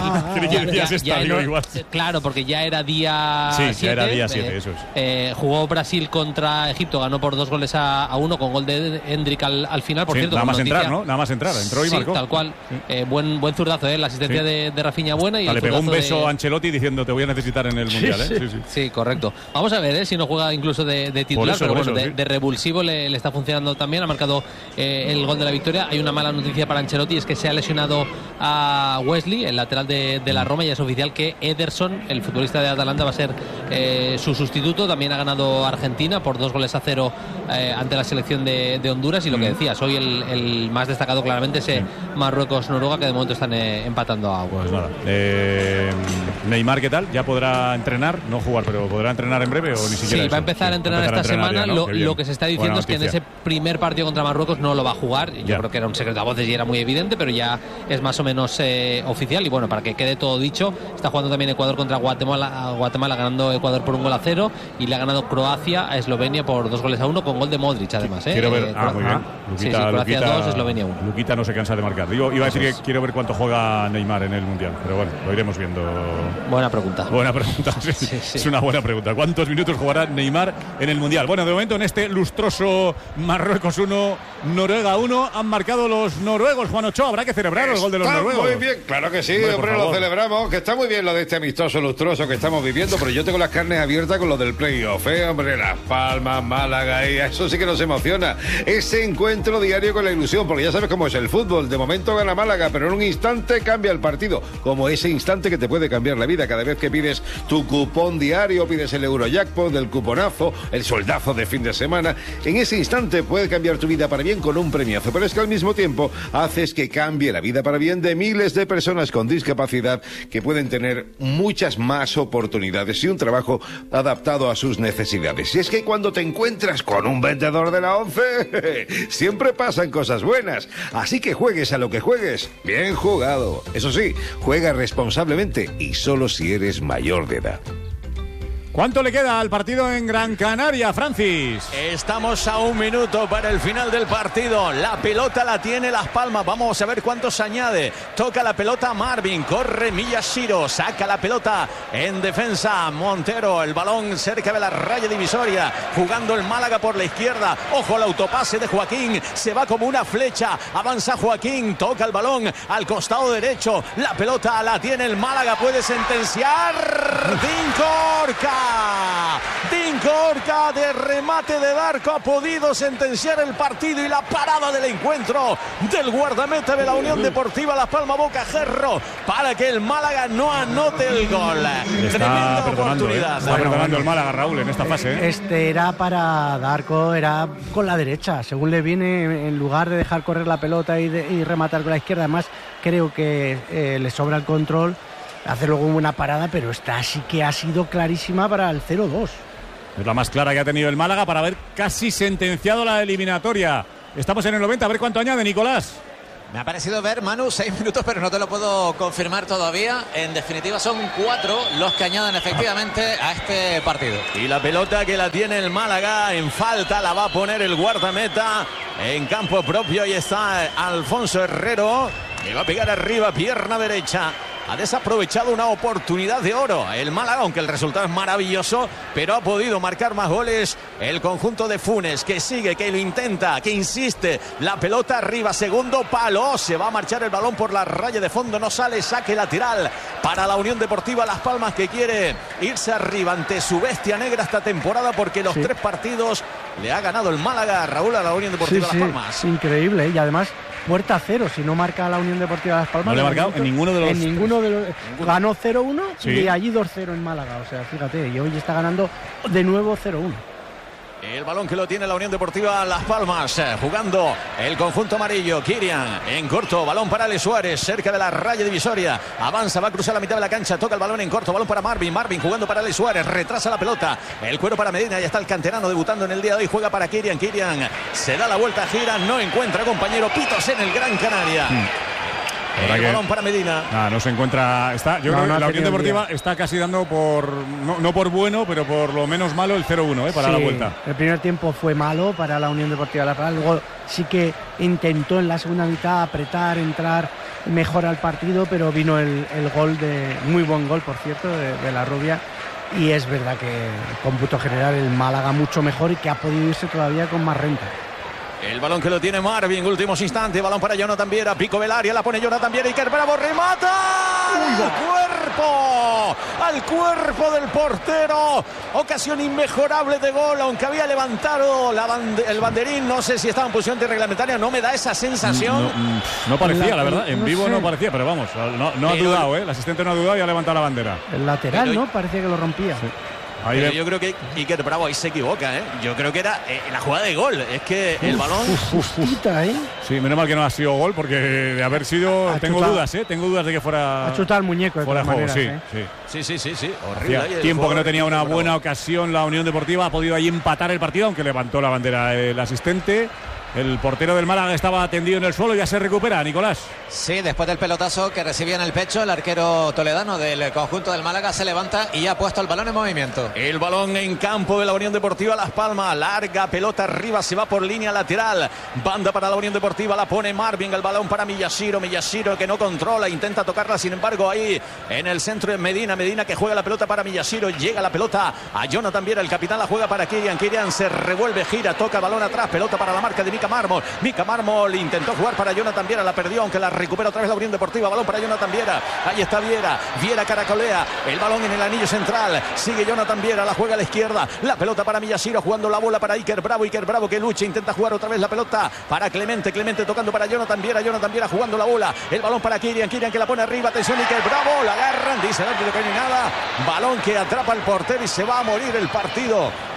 Claro, porque ya era día 7. Sí, ya era día 7, eso es. Jugó Brasil contra Egipto, ganó por 2-1 con gol de Hendrik al final, por cierto. Nada más entrar, ¿no? Nada más entrar. Entró y marcó. Tal cual. Buen zurdazo, la asistencia de Rafinha buena. Y le pegó un beso a Ancelotti diciendo: te voy a necesitar en el Mundial, ¿eh? Sí, correcto. Vamos a ver, si no juega incluso de titular, pero bueno, de revulsivo le está funcionando también. Ha marcado el gol de la victoria. Hay una mala noticia para Ancelotti, es que se ha lesionado a Wesley, el lateral de la Roma, y es oficial que Ederson, el futbolista de Atalanta, va a ser su sustituto. También ha ganado Argentina por 2-0 ante la selección de Honduras, y lo que decías, hoy el más destacado claramente es Marruecos-Noruega, que de momento están empatando a agua. Pues nada. Neymar, ¿qué tal? ¿Ya podrá entrenar? No jugar, pero ¿podrá entrenar en breve o ni siquiera? Sí, va a empezar a entrenar esta semana. ¿No? Lo que se está diciendo es que en ese primer partido contra Marruecos no lo va a jugar. Yo creo que era un secreto a voces y era muy evidente, pero ya es más o menos oficial. Y bueno, para que quede todo dicho, está jugando también Ecuador contra Guatemala, ganando Ecuador por 1-0, y le ha ganado Croacia a Eslovenia por 2-1 con gol de Modric, además. Quiero ver. Muy bien. Croacia 2, Eslovenia 1. Luquita no se cansa de marcar. Iba a decir que quiero ver cuánto juega Neymar en el Mundial, pero bueno, lo iremos viendo. Buena pregunta. Sí. Es una buena pregunta. ¿Cuántos minutos jugará Neymar en el Mundial? Bueno, de momento en este lustroso Marruecos 1, Noruega 1, han marcado los noruegos. Juan Ochoa, habrá que celebrar el gol de los noruegos. Muy bien, claro que sí, hombre, lo celebramos, que está muy bien lo de este amistoso lustroso que estamos viviendo, pero yo tengo las carnes abiertas con lo del playoff, hombre, Las Palmas, Málaga, y eso sí que nos emociona. Ese encuentro diario con la ilusión, porque ya sabes cómo es el fútbol. De momento gana Málaga, pero en un instante cambia el partido, como ese instante que te puede cambiar la vida cada vez que pides tu cupón diario, pides el Eurojackpot del cuponazo bonazo, el soldazo de fin de semana, en ese instante puede cambiar tu vida para bien con un premiazo, pero es que al mismo tiempo haces que cambie la vida para bien de miles de personas con discapacidad que pueden tener muchas más oportunidades y un trabajo adaptado a sus necesidades. Y es que cuando te encuentras con un vendedor de la ONCE, siempre pasan cosas buenas. Así que juegues a lo que juegues, bien jugado. Eso sí, juega responsablemente y solo si eres mayor de edad. ¿Cuánto le queda al partido en Gran Canaria, Francis? Estamos a 1 minuto para el final del partido. La pelota la tiene Las Palmas. Vamos a ver cuánto se añade. Toca la pelota Marvin. Corre Miyashiro. Saca la pelota en defensa. Montero. El balón cerca de la raya divisoria. Jugando el Málaga por la izquierda. Ojo al autopase de Joaquín. Se va como una flecha. Avanza Joaquín. Toca el balón al costado derecho. La pelota la tiene el Málaga. Puede sentenciar. Dincorca. Dincorca de remate de Darko ha podido sentenciar el partido y la parada del encuentro del guardameta de la Unión Deportiva Las Palmas, Bocajerro, para que el Málaga no anote el gol. Tremenda oportunidad. Está perdonando el Málaga, Raúl, en esta fase. Este era para Darko, era con la derecha, según le viene, en lugar de dejar correr la pelota y rematar con la izquierda. Además, creo que le sobra el control. Hace luego una parada, pero esta sí que ha sido clarísima para el 0-2. Es la más clara que ha tenido el Málaga para haber casi sentenciado la eliminatoria. Estamos en el 90, a ver cuánto añade, Nicolás. Me ha parecido ver, Manu, 6 minutos, pero no te lo puedo confirmar todavía. En definitiva son 4 los que añaden efectivamente a este partido. Y la pelota que la tiene el Málaga en falta la va a poner el guardameta en campo propio. Ahí está Alfonso Herrero. Le va a pegar arriba, pierna derecha. Ha desaprovechado una oportunidad de oro el Málaga, aunque el resultado es maravilloso, pero ha podido marcar más goles el conjunto de Funes, que sigue, que lo intenta, que insiste. La pelota arriba, segundo palo, se va a marchar el balón por la raya de fondo, no sale, saque lateral para la Unión Deportiva Las Palmas, que quiere irse arriba ante su bestia negra esta temporada, porque los 3 partidos le ha ganado el Málaga, Raúl, a la Unión Deportiva Las Palmas. Increíble, y además puerta cero, si no marca la Unión Deportiva Las Palmas. No le ha marcado en ninguno de los... Ganó 0-1 y allí 2-0 en Málaga, o sea, fíjate, y hoy está ganando de nuevo 0-1. El balón que lo tiene la Unión Deportiva Las Palmas, jugando el conjunto amarillo. Kirian en corto, balón para Ale Suárez, cerca de la raya divisoria. Avanza, va a cruzar la mitad de la cancha, toca el balón en corto, balón para Marvin. Marvin jugando para Ale Suárez, retrasa la pelota. El cuero para Medina, ya está el canterano debutando en el día de hoy. Juega para Kirian. Kirian se da la vuelta, gira, no encuentra compañero. Pitos en el Gran Canaria. El balón para Medina. No se encuentra. Yo creo que la Unión Deportiva está casi dando por. No por bueno, pero por lo menos malo el 0-1 para la vuelta. El primer tiempo fue malo para la Unión Deportiva La Palma. Luego sí que intentó en la segunda mitad apretar, entrar mejor al partido, pero vino el gol muy buen gol, por cierto, de la Rubia. Y es verdad que, cómputo general, el Málaga mucho mejor y que ha podido irse todavía con más renta. El balón que lo tiene Marvin, últimos instantes, balón para Jonathan Viera, pico del área, la pone Jonathan Viera, Iker Bravo remata al cuerpo del portero, ocasión inmejorable de gol, aunque había levantado el banderín, no sé si estaba en posición reglamentaria, no me da esa sensación. No parecía, la verdad, en vivo no parecía, pero vamos, no ha dudado, el asistente no ha dudado y ha levantado la bandera. El lateral, ¿no? Parecía que lo rompía. Sí. Pero yo creo que Iker Bravo ahí se equivoca, Yo creo que era la jugada de gol. Es que el balón... Justita, Sí, menos mal que no ha sido gol, porque de haber sido... Tengo dudas de que fuera... Ha chutado el muñeco de fuera juego, Sí. Horrible. Tiempo que no tenía una buena ocasión la Unión Deportiva. Ha podido ahí empatar el partido, aunque levantó la bandera el asistente. El portero del Málaga estaba tendido en el suelo, ya se recupera, Nicolás. Sí, después del pelotazo que recibía en el pecho, el arquero toledano del conjunto del Málaga se levanta y ha puesto el balón en movimiento. El balón en campo de la Unión Deportiva Las Palmas, larga pelota arriba, se va por línea lateral, banda para la Unión Deportiva, la pone Marvin, el balón para Miyashiro que no controla, intenta tocarla, sin embargo ahí en el centro de Medina que juega la pelota para Miyashiro, llega la pelota a Jonathan Viera, el capitán la juega para Kirian se revuelve, gira, toca el balón atrás, pelota para la marca de Mika Mármol intentó jugar para Jonathan Viera, la perdió, aunque la recupera otra vez la Unión Deportiva, balón para Jonathan Viera, ahí está Viera caracolea, el balón en el anillo central, sigue Jonathan Viera, la juega a la izquierda, la pelota para Miyashiro, jugando la bola para Iker Bravo que lucha, intenta jugar otra vez la pelota para Clemente tocando para Jonathan Viera jugando la bola, el balón para Kirian que la pone arriba, atención Iker Bravo, la agarran, dice el árbitro que no hay nada, balón que atrapa al portero y se va a morir el partido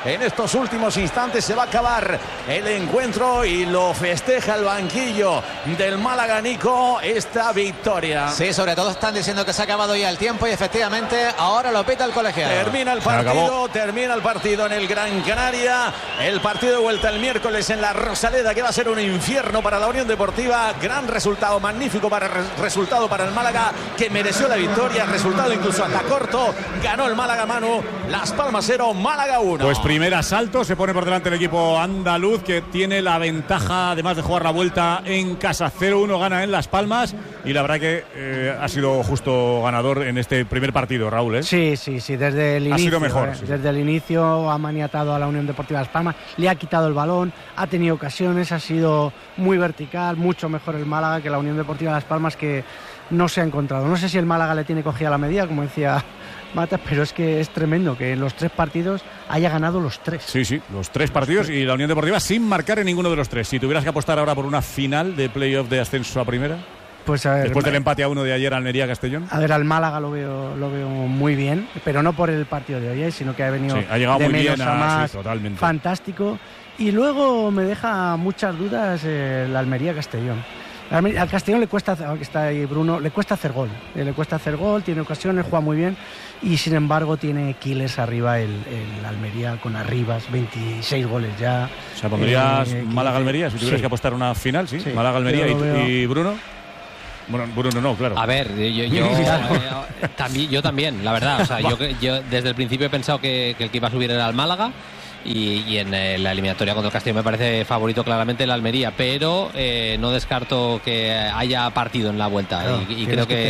En estos últimos instantes se va a acabar el encuentro y lo festeja el banquillo del Málaga, Nico, esta victoria. Sí, sobre todo están diciendo que se ha acabado ya el tiempo y efectivamente ahora lo pita el colegiado. Termina el partido en el Gran Canaria. El partido de vuelta el miércoles en la Rosaleda, que va a ser un infierno para la Unión Deportiva. Gran resultado, magnífico resultado para el Málaga, que mereció la victoria. Resultado incluso hasta corto. Ganó el Málaga, Manu. Las Palmas 0, Málaga 1. Pues primer asalto, se pone por delante el equipo andaluz, que tiene la ventaja, además de jugar la vuelta en casa. 0-1 gana en Las Palmas y la verdad que ha sido justo ganador en este primer partido, Raúl, ¿eh? Sí, desde el inicio. Ha sido mejor. Desde el inicio ha maniatado a la Unión Deportiva Las Palmas, le ha quitado el balón, ha tenido ocasiones, ha sido muy vertical, mucho mejor el Málaga que la Unión Deportiva Las Palmas, que no se ha encontrado. No sé si el Málaga le tiene cogida la medida, como decía Matas, pero es que es tremendo que en los 3 partidos haya ganado los 3. Sí, los 3 partidos y la Unión Deportiva sin marcar en ninguno de los 3. Si tuvieras que apostar ahora por una final de playoff de ascenso a primera, pues a ver, después del empate a 1 de ayer Almería-Castellón. A ver, al Málaga lo veo muy bien, pero no por el partido de hoy, sino que ha venido ha llegado de muy menos bien a más, totalmente. Fantástico. Y luego me deja muchas dudas la Almería-Castellón. Al Castellón le cuesta, que está ahí Bruno, le cuesta hacer gol. Tiene ocasiones, juega muy bien y sin embargo tiene Quiles arriba el Almería con Arribas, 26 goles ya. O sea, pondrías Málaga-Almería si tuvieras que apostar una final, ¿sí? Málaga-Almería y Bruno. Bueno, Bruno no, claro. A ver, yo también, la verdad. O sea, yo desde el principio he pensado que el que iba a subir era el Málaga. Y en la eliminatoria contra el Castellón me parece favorito claramente el Almería, pero no descarto que haya partido en la vuelta. Claro, y creo que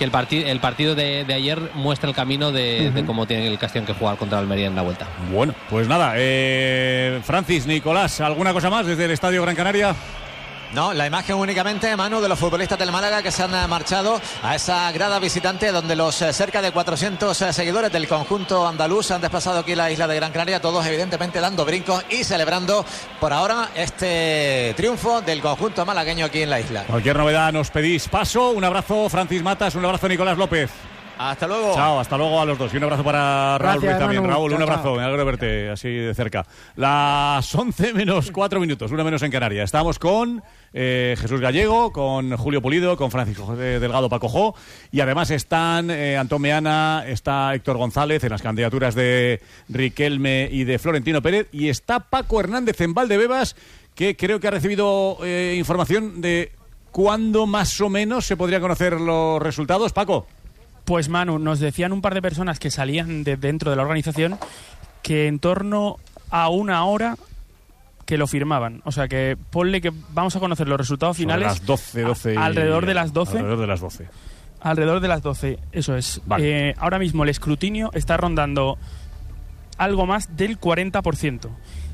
el partido de ayer muestra el camino de cómo tiene el Castellón que jugar contra el Almería en la vuelta. Bueno, pues nada, Francis, Nicolás, ¿alguna cosa más desde el Estadio Gran Canaria? No, la imagen únicamente, Manu, de los futbolistas del Málaga que se han marchado a esa grada visitante donde los cerca de 400 seguidores del conjunto andaluz se han desplazado aquí a la isla de Gran Canaria, todos evidentemente dando brincos y celebrando por ahora este triunfo del conjunto malagueño aquí en la isla. Cualquier novedad nos pedís paso. Un abrazo, Francis Matas, un abrazo, Nicolás López. Hasta luego. Chao, hasta luego a los dos. Y un abrazo para Raúl Ruiz también. Raúl, un abrazo. Me alegro de verte así de cerca. Las 11 menos 4 minutos, una menos en Canarias. Estamos con Jesús Gallego, con Julio Pulido, con Francisco Delgado Pacojó. Y además están Antón Meana, está Héctor González en las candidaturas de Riquelme y de Florentino Pérez. Y está Paco Hernández en Valdebebas, que creo que ha recibido información de cuándo más o menos se podría conocer los resultados. Paco. Pues Manu, nos decían un par de personas que salían de dentro de la organización que en torno a 1 hora que lo firmaban. O sea que ponle que vamos a conocer los resultados finales. Las 12 alrededor de las 12. Alrededor de las 12, eso es. Vale. Ahora mismo el escrutinio está rondando algo más del 40%.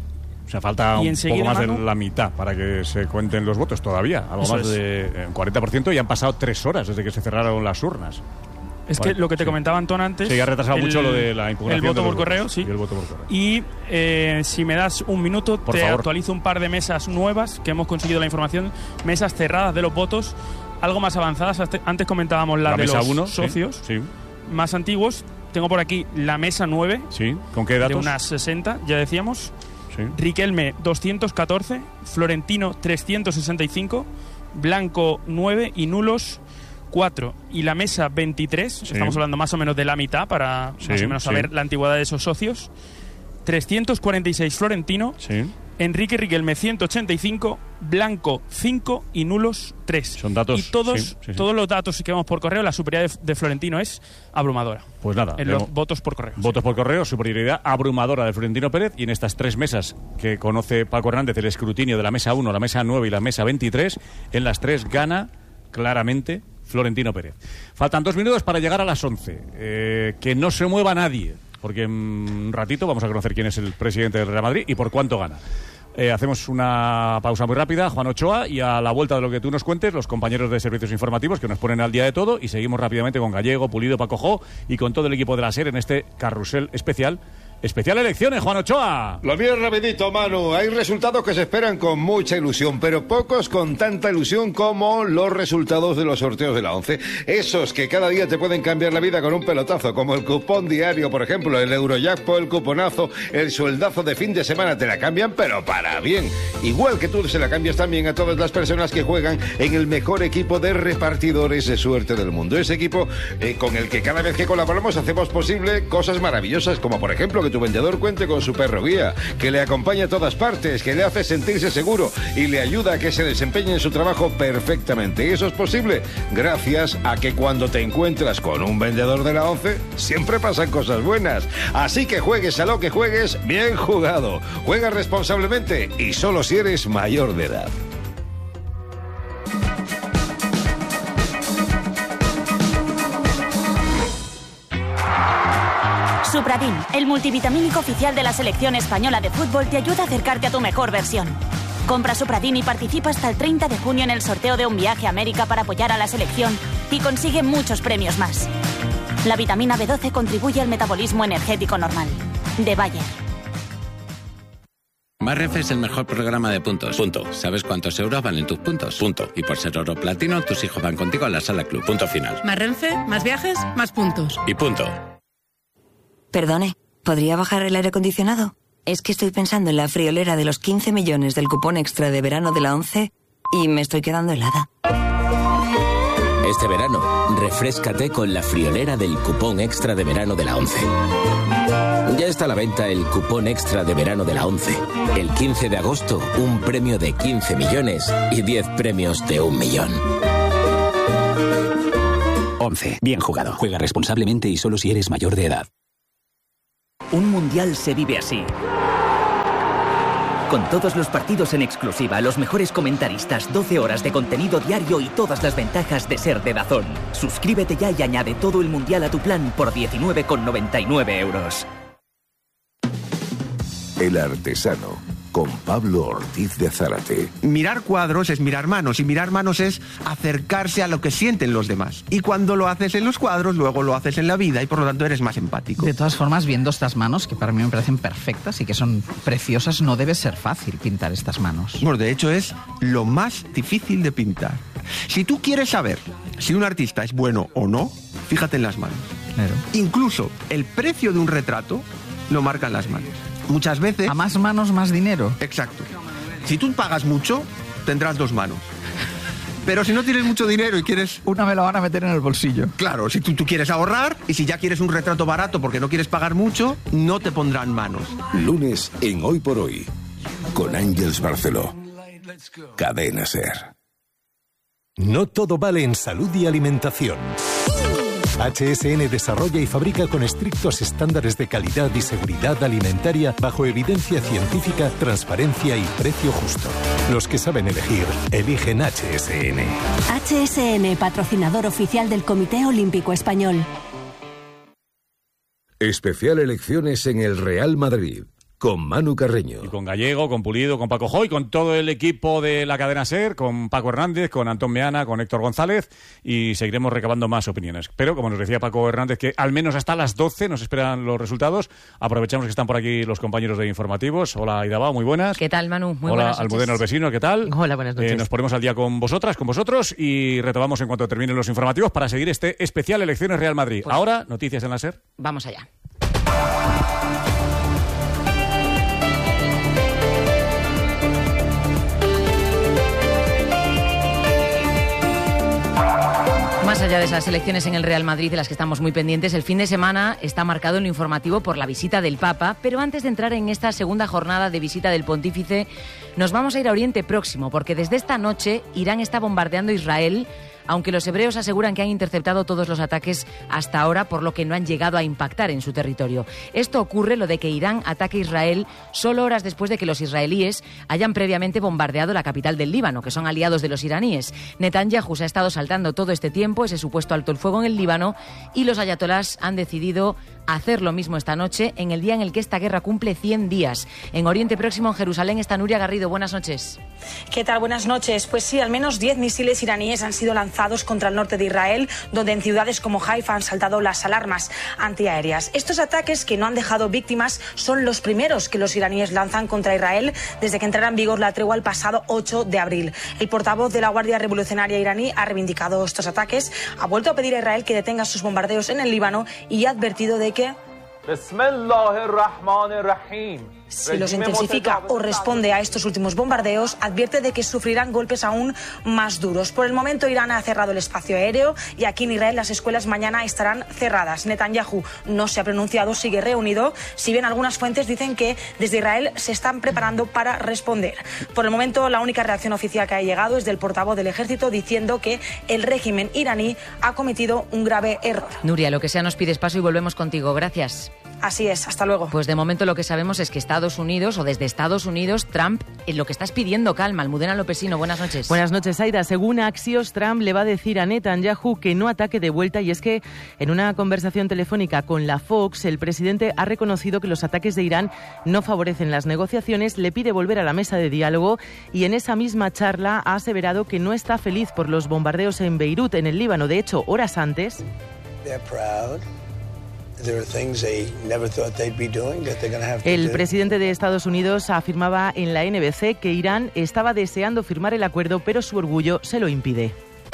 O sea, falta un poco más de la mitad para que se cuenten los votos todavía. Algo más de 40% y han pasado 3 horas desde que se cerraron las urnas. Es que lo que te comentaba Antón antes... Sí, ha retrasado mucho lo de la impugnación. El voto por correo, sí. Y el voto por correo. Y si me das un minuto, por favor, actualizo un par de mesas nuevas que hemos conseguido la información. Mesas cerradas de los votos, algo más avanzadas. Antes comentábamos la de los 1, socios más antiguos. Tengo por aquí la mesa 9. Sí, ¿con qué datos? De unas 60, ya decíamos. Sí. Riquelme 214, Florentino 365, Blanco 9 y nulos 4. Y la mesa 23, estamos hablando más o menos de la mitad para más o menos saber la antigüedad de esos socios. 346 Florentino, Enrique Riquelme 185, Blanco 5 y nulos 3. Son datos. Y todos los datos que vemos por correo, la superioridad de Florentino es abrumadora. Pues nada. En los votos por correo. Votos por correo, superioridad abrumadora de Florentino Pérez. Y en estas 3 mesas que conoce Paco Hernández, el escrutinio de la mesa 1, la mesa 9 y la mesa 23, en las 3 gana claramente Florentino Pérez. Faltan 2 minutos para llegar a las 11. Que no se mueva nadie, porque en un ratito vamos a conocer quién es el presidente del Real Madrid y por cuánto gana. Hacemos una pausa muy rápida, Juan Ochoa, y a la vuelta de lo que tú nos cuentes, los compañeros de servicios informativos que nos ponen al día de todo, y seguimos rápidamente con Gallego, Pulido, Pacojó y con todo el equipo de la SER en este carrusel especial Especial elecciones, Juan Ochoa. Lo mío es rapidito, Manu. Hay resultados que se esperan con mucha ilusión, pero pocos con tanta ilusión como los resultados de los sorteos de la ONCE. Esos que cada día te pueden cambiar la vida con un pelotazo, como el cupón diario, por ejemplo, el Eurojackpot, el cuponazo, el sueldazo de fin de semana, te la cambian, pero para bien. Igual que tú se la cambias también a todas las personas que juegan en el mejor equipo de repartidores de suerte del mundo. Ese equipo con el que cada vez que colaboramos hacemos posible cosas maravillosas, como por ejemplo que tu vendedor cuente con su perro guía, que le acompaña a todas partes, que le hace sentirse seguro y le ayuda a que se desempeñe en su trabajo perfectamente. Y eso es posible gracias a que cuando te encuentras con un vendedor de la ONCE, siempre pasan cosas buenas. Así que juegues a lo que juegues, bien jugado. Juega responsablemente y solo si eres mayor de edad. Supradin, el multivitamínico oficial de la selección española de fútbol, te ayuda a acercarte a tu mejor versión. Compra Supradin y participa hasta el 30 de junio en el sorteo de un viaje a América para apoyar a la selección y consigue muchos premios más. La vitamina B12 contribuye al metabolismo energético normal. De Bayer. Marref es el mejor programa de puntos. Punto. ¿Sabes cuántos euros valen tus puntos? Punto. Y por ser oro platino, tus hijos van contigo a la sala club. Punto final. Más Renfe, más viajes, más puntos. Y punto. Perdone, ¿podría bajar el aire acondicionado? Es que estoy pensando en la friolera de los 15 millones del cupón extra de verano de la ONCE y me estoy quedando helada. Este verano, refréscate con la friolera del cupón extra de verano de la ONCE. Ya está a la venta el cupón extra de verano de la ONCE. El 15 de agosto, un premio de 15 millones y 10 premios de 1 millón. ONCE. Bien jugado. Juega responsablemente y solo si eres mayor de edad. Un mundial se vive así. Con todos los partidos en exclusiva, los mejores comentaristas, 12 horas de contenido diario y todas las ventajas de ser de DAZN. Suscríbete ya y añade todo el mundial a tu plan por 19,99 euros. El Artesano, con Pablo Ortiz de Zárate. Mirar cuadros es mirar manos, y mirar manos es acercarse a lo que sienten los demás. Y cuando lo haces en los cuadros, luego lo haces en la vida, y por lo tanto eres más empático. De todas formas, viendo estas manos, que para mí me parecen perfectas y que son preciosas, no debe ser fácil pintar estas manos. Bueno, de hecho es lo más difícil de pintar. Si tú quieres saber si un artista es bueno o no, fíjate en las manos. Claro. Incluso el precio de un retrato lo marcan las manos. Muchas veces... A más manos, más dinero. Exacto. Si tú pagas mucho, tendrás 2 manos. Pero si no tienes mucho dinero y quieres... Una me la van a meter en el bolsillo. Claro, si tú quieres ahorrar y si ya quieres un retrato barato porque no quieres pagar mucho, no te pondrán manos. Lunes en Hoy por Hoy, con Ángeles Barceló. Cadena SER. No todo vale en salud y alimentación. HSN desarrolla y fabrica con estrictos estándares de calidad y seguridad alimentaria bajo evidencia científica, transparencia y precio justo. Los que saben elegir, eligen HSN. HSN, patrocinador oficial del Comité Olímpico Español. Especial elecciones en el Real Madrid. Con Manu Carreño. Y con Gallego, con Pulido, con Paco Joy, con todo el equipo de la cadena SER, con Paco Hernández, con Antón Meana, con Héctor González, y seguiremos recabando más opiniones. Pero, como nos decía Paco Hernández, que al menos hasta las 12 nos esperan los resultados. Aprovechamos que están por aquí los compañeros de informativos. Hola, Aidabao, muy buenas. ¿Qué tal, Manu? Muy Hola, buenas noches. Almudena Orbesino, ¿qué tal? Hola, buenas noches. Nos ponemos al día con vosotras, con vosotros, y retomamos en cuanto terminen los informativos para seguir este especial Elecciones Real Madrid. Pues, ahora, noticias en la SER. Vamos allá. Más allá de esas elecciones en el Real Madrid, de las que estamos muy pendientes, el fin de semana está marcado en lo informativo por la visita del Papa, pero antes de entrar en esta segunda jornada de visita del Pontífice, nos vamos a ir a Oriente Próximo, porque desde esta noche Irán está bombardeando Israel, aunque los hebreos aseguran que han interceptado todos los ataques hasta ahora, por lo que no han llegado a impactar en su territorio. Esto ocurre, lo de que Irán ataque Israel, solo horas después de que los israelíes hayan previamente bombardeado la capital del Líbano, que son aliados de los iraníes. Netanyahu se ha estado saltando todo este tiempo ese supuesto alto el fuego en el Líbano, y los ayatolás han decidido hacer lo mismo esta noche, en el día en el que esta guerra cumple 100 días. En Oriente Próximo, en Jerusalén, está Nuria Garrido. Buenas noches. ¿Qué tal? Buenas noches. Pues sí, al menos 10 misiles iraníes han sido lanzados contra el norte de Israel, donde en ciudades como Haifa han saltado las alarmas antiaéreas. Estos ataques, que no han dejado víctimas, son los primeros que los iraníes lanzan contra Israel desde que entrara en vigor la tregua el pasado 8 de abril. El portavoz de la Guardia Revolucionaria iraní ha reivindicado estos ataques, ha vuelto a pedir a Israel que detenga sus bombardeos en el Líbano y ha advertido de que si los intensifica o responde a estos últimos bombardeos, advierte de que sufrirán golpes aún más duros. Por el momento, Irán ha cerrado el espacio aéreo y aquí en Israel las escuelas mañana estarán cerradas. Netanyahu no se ha pronunciado, sigue reunido, si bien algunas fuentes dicen que desde Israel se están preparando para responder. Por el momento, la única reacción oficial que ha llegado es del portavoz del ejército diciendo que el régimen iraní ha cometido un grave error. Nuria, lo que sea, nos pides paso y volvemos contigo. Gracias. Así es, hasta luego. Pues de momento lo que sabemos es que Estados Unidos, o desde Estados Unidos, Trump, lo que está es pidiendo calma. Almudena Lopesino, buenas noches. Buenas noches, Aida. Según Axios, Trump le va a decir a Netanyahu que no ataque de vuelta, y es que en una conversación telefónica con la Fox, el presidente ha reconocido que los ataques de Irán no favorecen las negociaciones, le pide volver a la mesa de diálogo y en esa misma charla ha aseverado que no está feliz por los bombardeos en Beirut, en el Líbano. De hecho, horas antes... El presidente de Estados Unidos afirmaba en la NBC que Irán estaba deseando firmar el acuerdo, pero su orgullo se lo impide.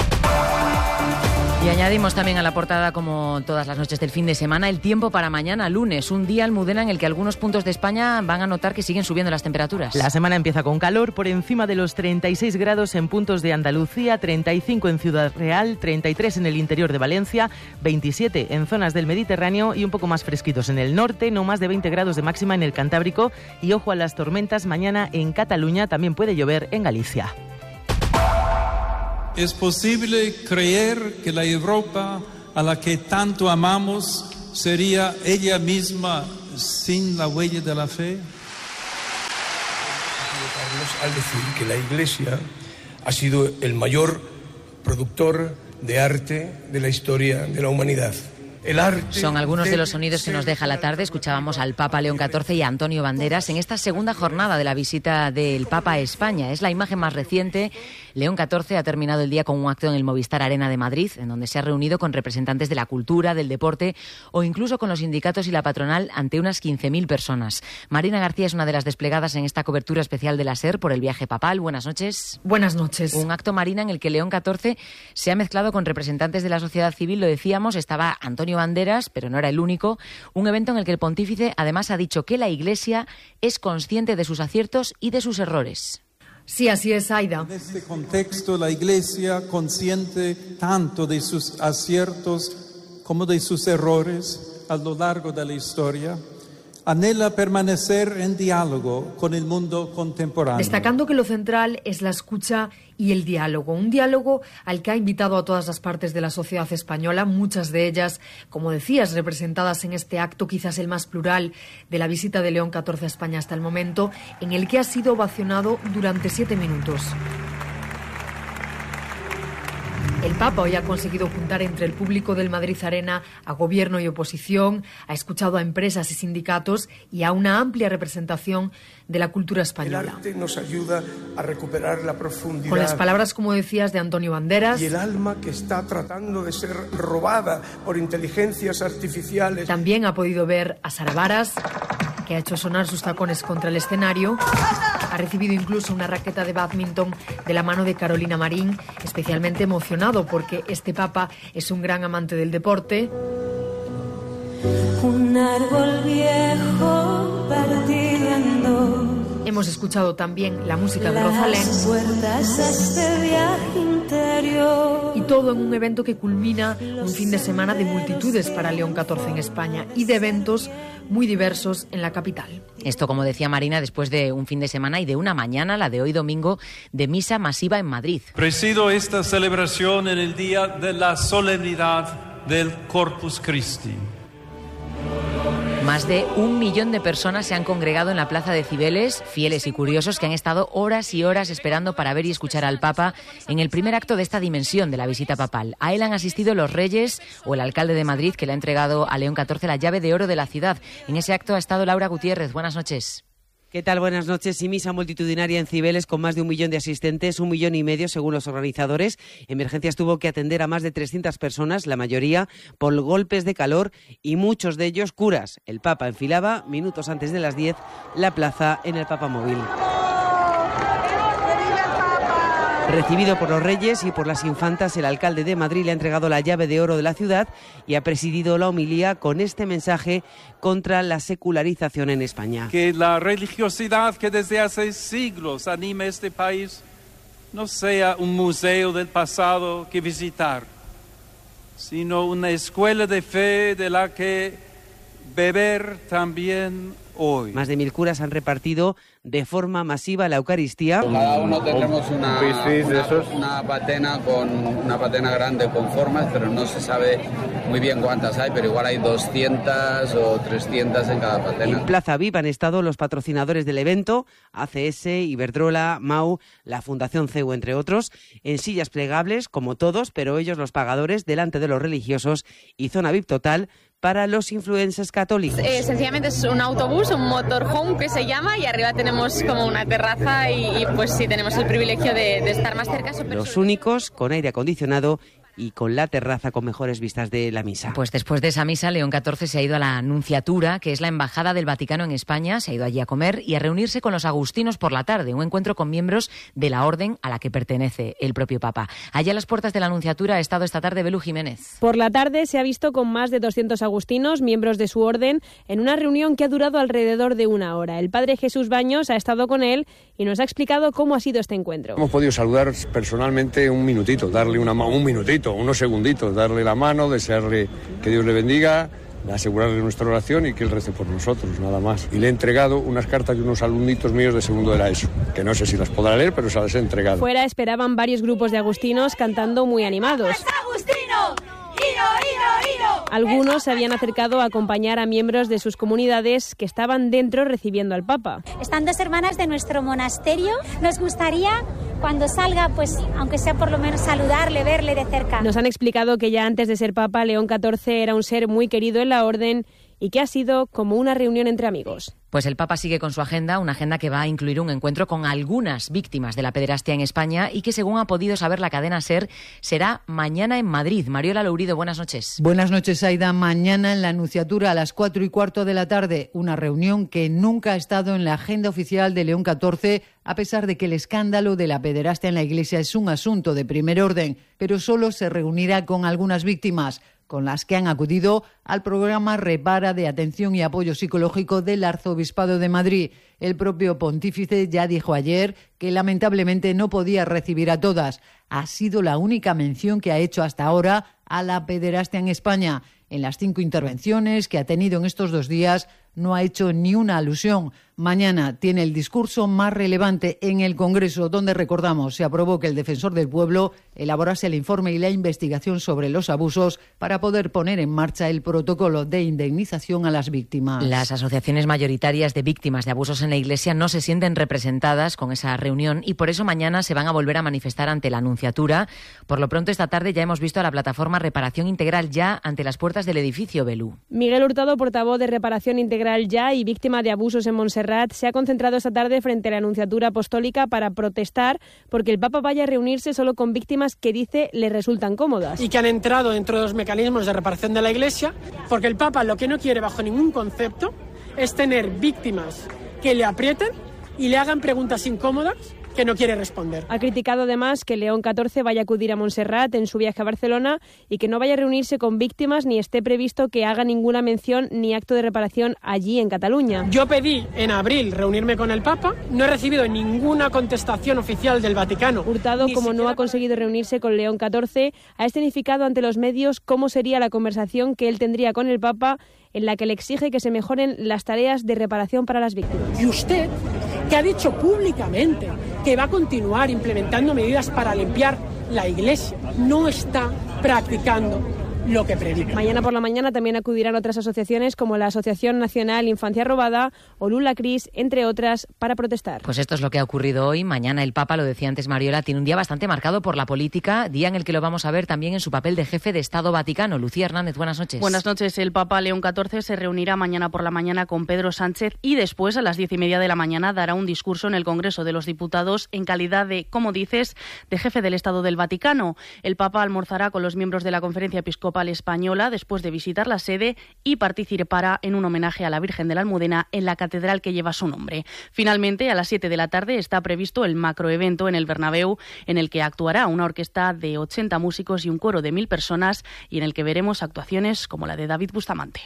Y añadimos también a la portada, como todas las noches del fin de semana, el tiempo para mañana, lunes. Un día, Almudena, en el que algunos puntos de España van a notar que siguen subiendo las temperaturas. La semana empieza con calor, por encima de los 36 grados en puntos de Andalucía, 35 en Ciudad Real, 33 en el interior de Valencia, 27 en zonas del Mediterráneo y un poco más fresquitos en el norte, no más de 20 grados de máxima en el Cantábrico. Y ojo a las tormentas, mañana en Cataluña también puede llover en Galicia. ¿Es posible creer que la Europa a la que tanto amamos sería ella misma sin la huella de la fe? Al decir que la Iglesia ha sido el mayor productor de arte de la historia de la humanidad. Son algunos de los sonidos que nos deja la tarde. Escuchábamos al Papa León XIV y a Antonio Banderas en esta segunda jornada de la visita del Papa a España. Es la imagen más reciente. León XIV ha terminado el día con un acto en el Movistar Arena de Madrid, en donde se ha reunido con representantes de la cultura, del deporte o incluso con los sindicatos y la patronal ante unas 15.000 personas. Marina García es una de las desplegadas en esta cobertura especial de la SER por el viaje papal. Buenas noches. Buenas noches. Un acto, Marina, en el que León XIV se ha mezclado con representantes de la sociedad civil. Lo decíamos, estaba Antonio Banderas, pero no era el único. Un evento en el que el pontífice además ha dicho que la Iglesia es consciente de sus aciertos y de sus errores. Sí, así es, Aida. En este contexto, la Iglesia, consciente tanto de sus aciertos como de sus errores a lo largo de la historia, anhela permanecer en diálogo con el mundo contemporáneo. Destacando que lo central es la escucha y el diálogo. Un diálogo al que ha invitado a todas las partes de la sociedad española, muchas de ellas, como decías, representadas en este acto, quizás el más plural de la visita de León XIV a España hasta el momento, en el que ha sido ovacionado durante 7 minutos. El Papa hoy ha conseguido juntar entre el público del Madrid Arena a gobierno y oposición, ha escuchado a empresas y sindicatos y a una amplia representación de la cultura española. El arte nos ayuda a recuperar la profundidad. Con las palabras, como decías, de Antonio Banderas. Y el alma que está tratando de ser robada por inteligencias artificiales. También ha podido ver a Sara Varas, que ha hecho sonar sus tacones contra el escenario. Ha recibido incluso una raqueta de bádminton de la mano de Carolina Marín, especialmente emocionado porque este Papa es un gran amante del deporte. Un árbol viejo partido en dos. Hemos escuchado también la música de Rosalén. Y todo en un evento que culmina un fin de semana de multitudes para León XIV en España y de eventos muy diversos en la capital. Esto, como decía Marina, después de un fin de semana y de una mañana, la de hoy domingo, de misa masiva en Madrid. Presido esta celebración en el día de la solemnidad del Corpus Christi. Más de 1 millón de personas se han congregado en la plaza de Cibeles, fieles y curiosos que han estado horas y horas esperando para ver y escuchar al Papa en el primer acto de esta dimensión de la visita papal. A él han asistido los reyes o el alcalde de Madrid, que le ha entregado a León XIV la llave de oro de la ciudad. En ese acto ha estado Laura Gutiérrez. Buenas noches. ¿Qué tal? Buenas noches. Y misa multitudinaria en Cibeles con más de 1 millón de asistentes, 1,5 millones según los organizadores. Emergencias tuvo que atender a más de 300 personas, la mayoría por golpes de calor y muchos de ellos curas. El Papa enfilaba minutos antes de las 10 la plaza en el Papamóvil. Recibido por los reyes y por las infantas, el alcalde de Madrid le ha entregado la llave de oro de la ciudad y ha presidido la homilía con este mensaje contra la secularización en España. Que la religiosidad que desde hace siglos anima este país no sea un museo del pasado que visitar, sino una escuela de fe de la que beber también hoy. Más de 1.000 curas han repartido de forma masiva la Eucaristía. Cada uno tenemos una patena grande con formas, pero no se sabe muy bien cuántas hay, pero igual hay 200 o 300 en cada patena. En Plaza VIP han estado los patrocinadores del evento, ACS, Iberdrola, MAU, la Fundación CEU, entre otros, en sillas plegables, como todos, pero ellos los pagadores, delante de los religiosos, y zona VIP total para los influencers católicos. Sencillamente es un autobús, un motorhome que se llama, y arriba tenemos como una terraza y pues sí, tenemos el privilegio de estar más cerca. Los únicos con aire acondicionado y con la terraza con mejores vistas de la misa. Pues después de esa misa, León XIV se ha ido a la Nunciatura, que es la embajada del Vaticano en España. Se ha ido allí a comer y a reunirse con los agustinos por la tarde, un encuentro con miembros de la orden a la que pertenece el propio Papa. Allá a las puertas de la Nunciatura ha estado esta tarde Belú Jiménez. Por la tarde se ha visto con más de 200 agustinos, miembros de su orden, en una reunión que ha durado alrededor de 1 hora. El padre Jesús Baños ha estado con él y nos ha explicado cómo ha sido este encuentro. Hemos podido saludar personalmente un minutito, darle unos segunditos, darle la mano, desearle que Dios le bendiga, asegurarle nuestra oración y que Él rece por nosotros, nada más. Y le he entregado unas cartas de unos alumnitos míos de segundo de la ESO, que no sé si las podrá leer, pero se las he entregado. Fuera esperaban varios grupos de agustinos cantando muy animados. Algunos se habían acercado a acompañar a miembros de sus comunidades que estaban dentro recibiendo al Papa. Están 2 hermanas de nuestro monasterio. Nos gustaría, cuando salga, pues aunque sea por lo menos saludarle, verle de cerca. Nos han explicado que ya antes de ser Papa, León XIV era un ser muy querido en la orden y que ha sido como una reunión entre amigos. Pues el Papa sigue con su agenda, una agenda que va a incluir un encuentro con algunas víctimas de la pederastia en España y que, según ha podido saber la cadena SER, será mañana en Madrid. Mariola Lourido, buenas noches. Buenas noches, Aida. Mañana en la Nunciatura a las 4:15 de la tarde, una reunión que nunca ha estado en la agenda oficial de León XIV, a pesar de que el escándalo de la pederastia en la Iglesia es un asunto de primer orden, pero solo se reunirá con algunas víctimas, con las que han acudido al programa Repara de atención y apoyo psicológico del Arzobispado de Madrid. El propio pontífice ya dijo ayer que lamentablemente no podía recibir a todas. Ha sido la única mención que ha hecho hasta ahora a la pederastia en España. En las 5 intervenciones que ha tenido en estos 2 días no ha hecho ni una alusión. Mañana tiene el discurso más relevante en el Congreso, donde, recordamos, se aprobó que el Defensor del Pueblo elaborase el informe y la investigación sobre los abusos para poder poner en marcha el protocolo de indemnización a las víctimas. Las asociaciones mayoritarias de víctimas de abusos en la Iglesia no se sienten representadas con esa reunión y por eso mañana se van a volver a manifestar ante la Nunciatura. Por lo pronto, esta tarde ya hemos visto a la plataforma Reparación Integral Ya ante las puertas del edificio Belú. Miguel Hurtado, portavoz de Reparación Integral Ya y víctima de abusos en Montserrat, se ha concentrado esta tarde frente a la Nunciatura Apostólica para protestar porque el Papa vaya a reunirse solo con víctimas que dice le resultan cómodas. Y que han entrado dentro de los mecanismos de reparación de la Iglesia, porque el Papa lo que no quiere bajo ningún concepto es tener víctimas que le aprieten y le hagan preguntas incómodas que no quiere responder. Ha criticado además que León XIV vaya a acudir a Montserrat en su viaje a Barcelona y que no vaya a reunirse con víctimas ni esté previsto que haga ninguna mención ni acto de reparación allí en Cataluña. Yo pedí en abril reunirme con el Papa, no he recibido ninguna contestación oficial del Vaticano. Hurtado, como no ha conseguido reunirse con León XIV, ha escenificado ante los medios cómo sería la conversación que él tendría con el Papa, en la que le exige que se mejoren las tareas de reparación para las víctimas. Y usted, que ha dicho públicamente que va a continuar implementando medidas para limpiar la Iglesia, no está practicando lo que predican. Mañana por la mañana también acudirán otras asociaciones como la Asociación Nacional Infancia Robada o Lula Cris, entre otras, para protestar. Pues esto es lo que ha ocurrido hoy. Mañana el Papa, lo decía antes Mariola, tiene un día bastante marcado por la política, día en el que lo vamos a ver también en su papel de jefe de Estado Vaticano. Lucía Hernández, buenas noches. Buenas noches. El Papa León XIV se reunirá mañana por la mañana con Pedro Sánchez y después, a las 10:30 de la mañana, dará un discurso en el Congreso de los Diputados en calidad de, como dices, de jefe del Estado del Vaticano. El Papa almorzará con los miembros de la Conferencia Episcopal Española después de visitar la sede y participará en un homenaje a la Virgen de la Almudena en la catedral que lleva su nombre. Finalmente, a las 7 de la tarde está previsto el macroevento en el Bernabéu, en el que actuará una orquesta de 80 músicos y un coro de 1000 personas y en el que veremos actuaciones como la de David Bustamante.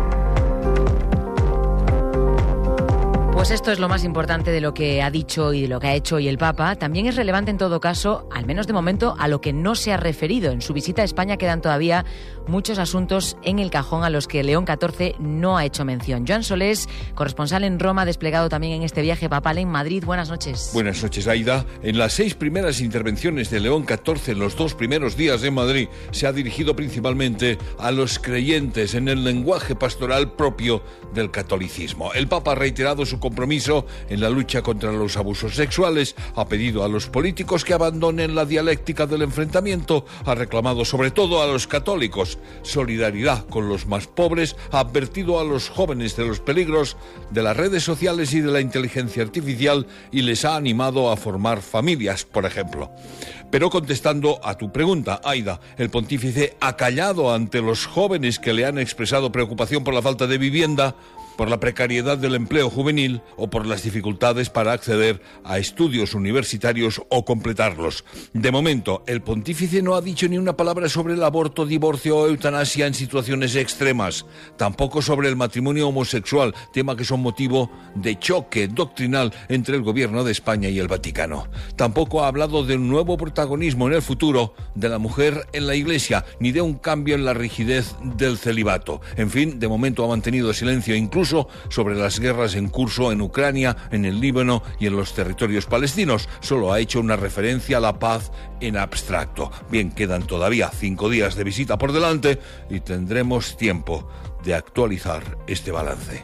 Pues esto es lo más importante de lo que ha dicho y de lo que ha hecho hoy el Papa. También es relevante en todo caso, al menos de momento, a lo que no se ha referido. En su visita a España quedan todavía muchos asuntos en el cajón a los que León XIV no ha hecho mención. Joan Solés, corresponsal en Roma, desplegado también en este viaje papal en Madrid. Buenas noches. Buenas noches, Aida. En las 6 primeras intervenciones de León XIV en los 2 primeros días en Madrid se ha dirigido principalmente a los creyentes en el lenguaje pastoral propio del catolicismo. El Papa ha reiterado su compromiso en la lucha contra los abusos sexuales, ha pedido a los políticos que abandonen la dialéctica del enfrentamiento, ha reclamado sobre todo a los católicos solidaridad con los más pobres, ha advertido a los jóvenes de los peligros de las redes sociales y de la inteligencia artificial y les ha animado a formar familias, por ejemplo. Pero contestando a tu pregunta, Aida, el pontífice ha callado ante los jóvenes que le han expresado preocupación por la falta de vivienda, por la precariedad del empleo juvenil o por las dificultades para acceder a estudios universitarios o completarlos. De momento, el pontífice no ha dicho ni una palabra sobre el aborto, divorcio o eutanasia en situaciones extremas, tampoco sobre el matrimonio homosexual, tema que son motivo de choque doctrinal entre el gobierno de España y el Vaticano. Tampoco ha hablado de un nuevo protagonismo en el futuro de la mujer en la Iglesia, ni de un cambio en la rigidez del celibato. En fin, de momento ha mantenido silencio incluso sobre las guerras en curso en Ucrania, en el Líbano y en los territorios palestinos. Solo ha hecho una referencia a la paz en abstracto. Bien, quedan todavía 5 días de visita por delante y tendremos tiempo de actualizar este balance.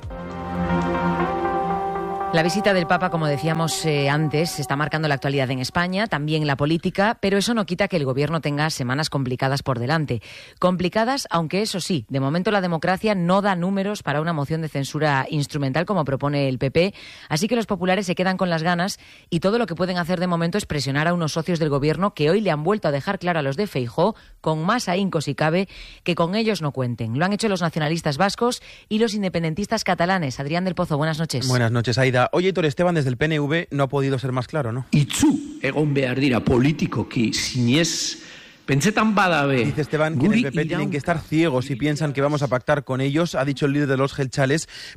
La visita del Papa, como decíamos antes, está marcando la actualidad en España, también la política, pero eso no quita que el gobierno tenga semanas complicadas por delante. Complicadas, aunque eso sí, de momento la democracia no da números para una moción de censura instrumental como propone el PP, así que los populares se quedan con las ganas y todo lo que pueden hacer de momento es presionar a unos socios del gobierno que hoy le han vuelto a dejar claro a los de Feijóo, con más ahínco si cabe, que con ellos no cuenten. Lo han hecho los nacionalistas vascos y los independentistas catalanes. Adrián del Pozo, buenas noches. Buenas noches, Aida. Oye, Aitor Esteban, desde el PNV no ha podido ser más claro, ¿no? Itzu egon behar dira politikoki sinez pentsetan badabe. Dice Esteban que en el PP tienen que estar ciegos si piensan que vamos a pactar con ellos, ha dicho el líder de los jeltzales,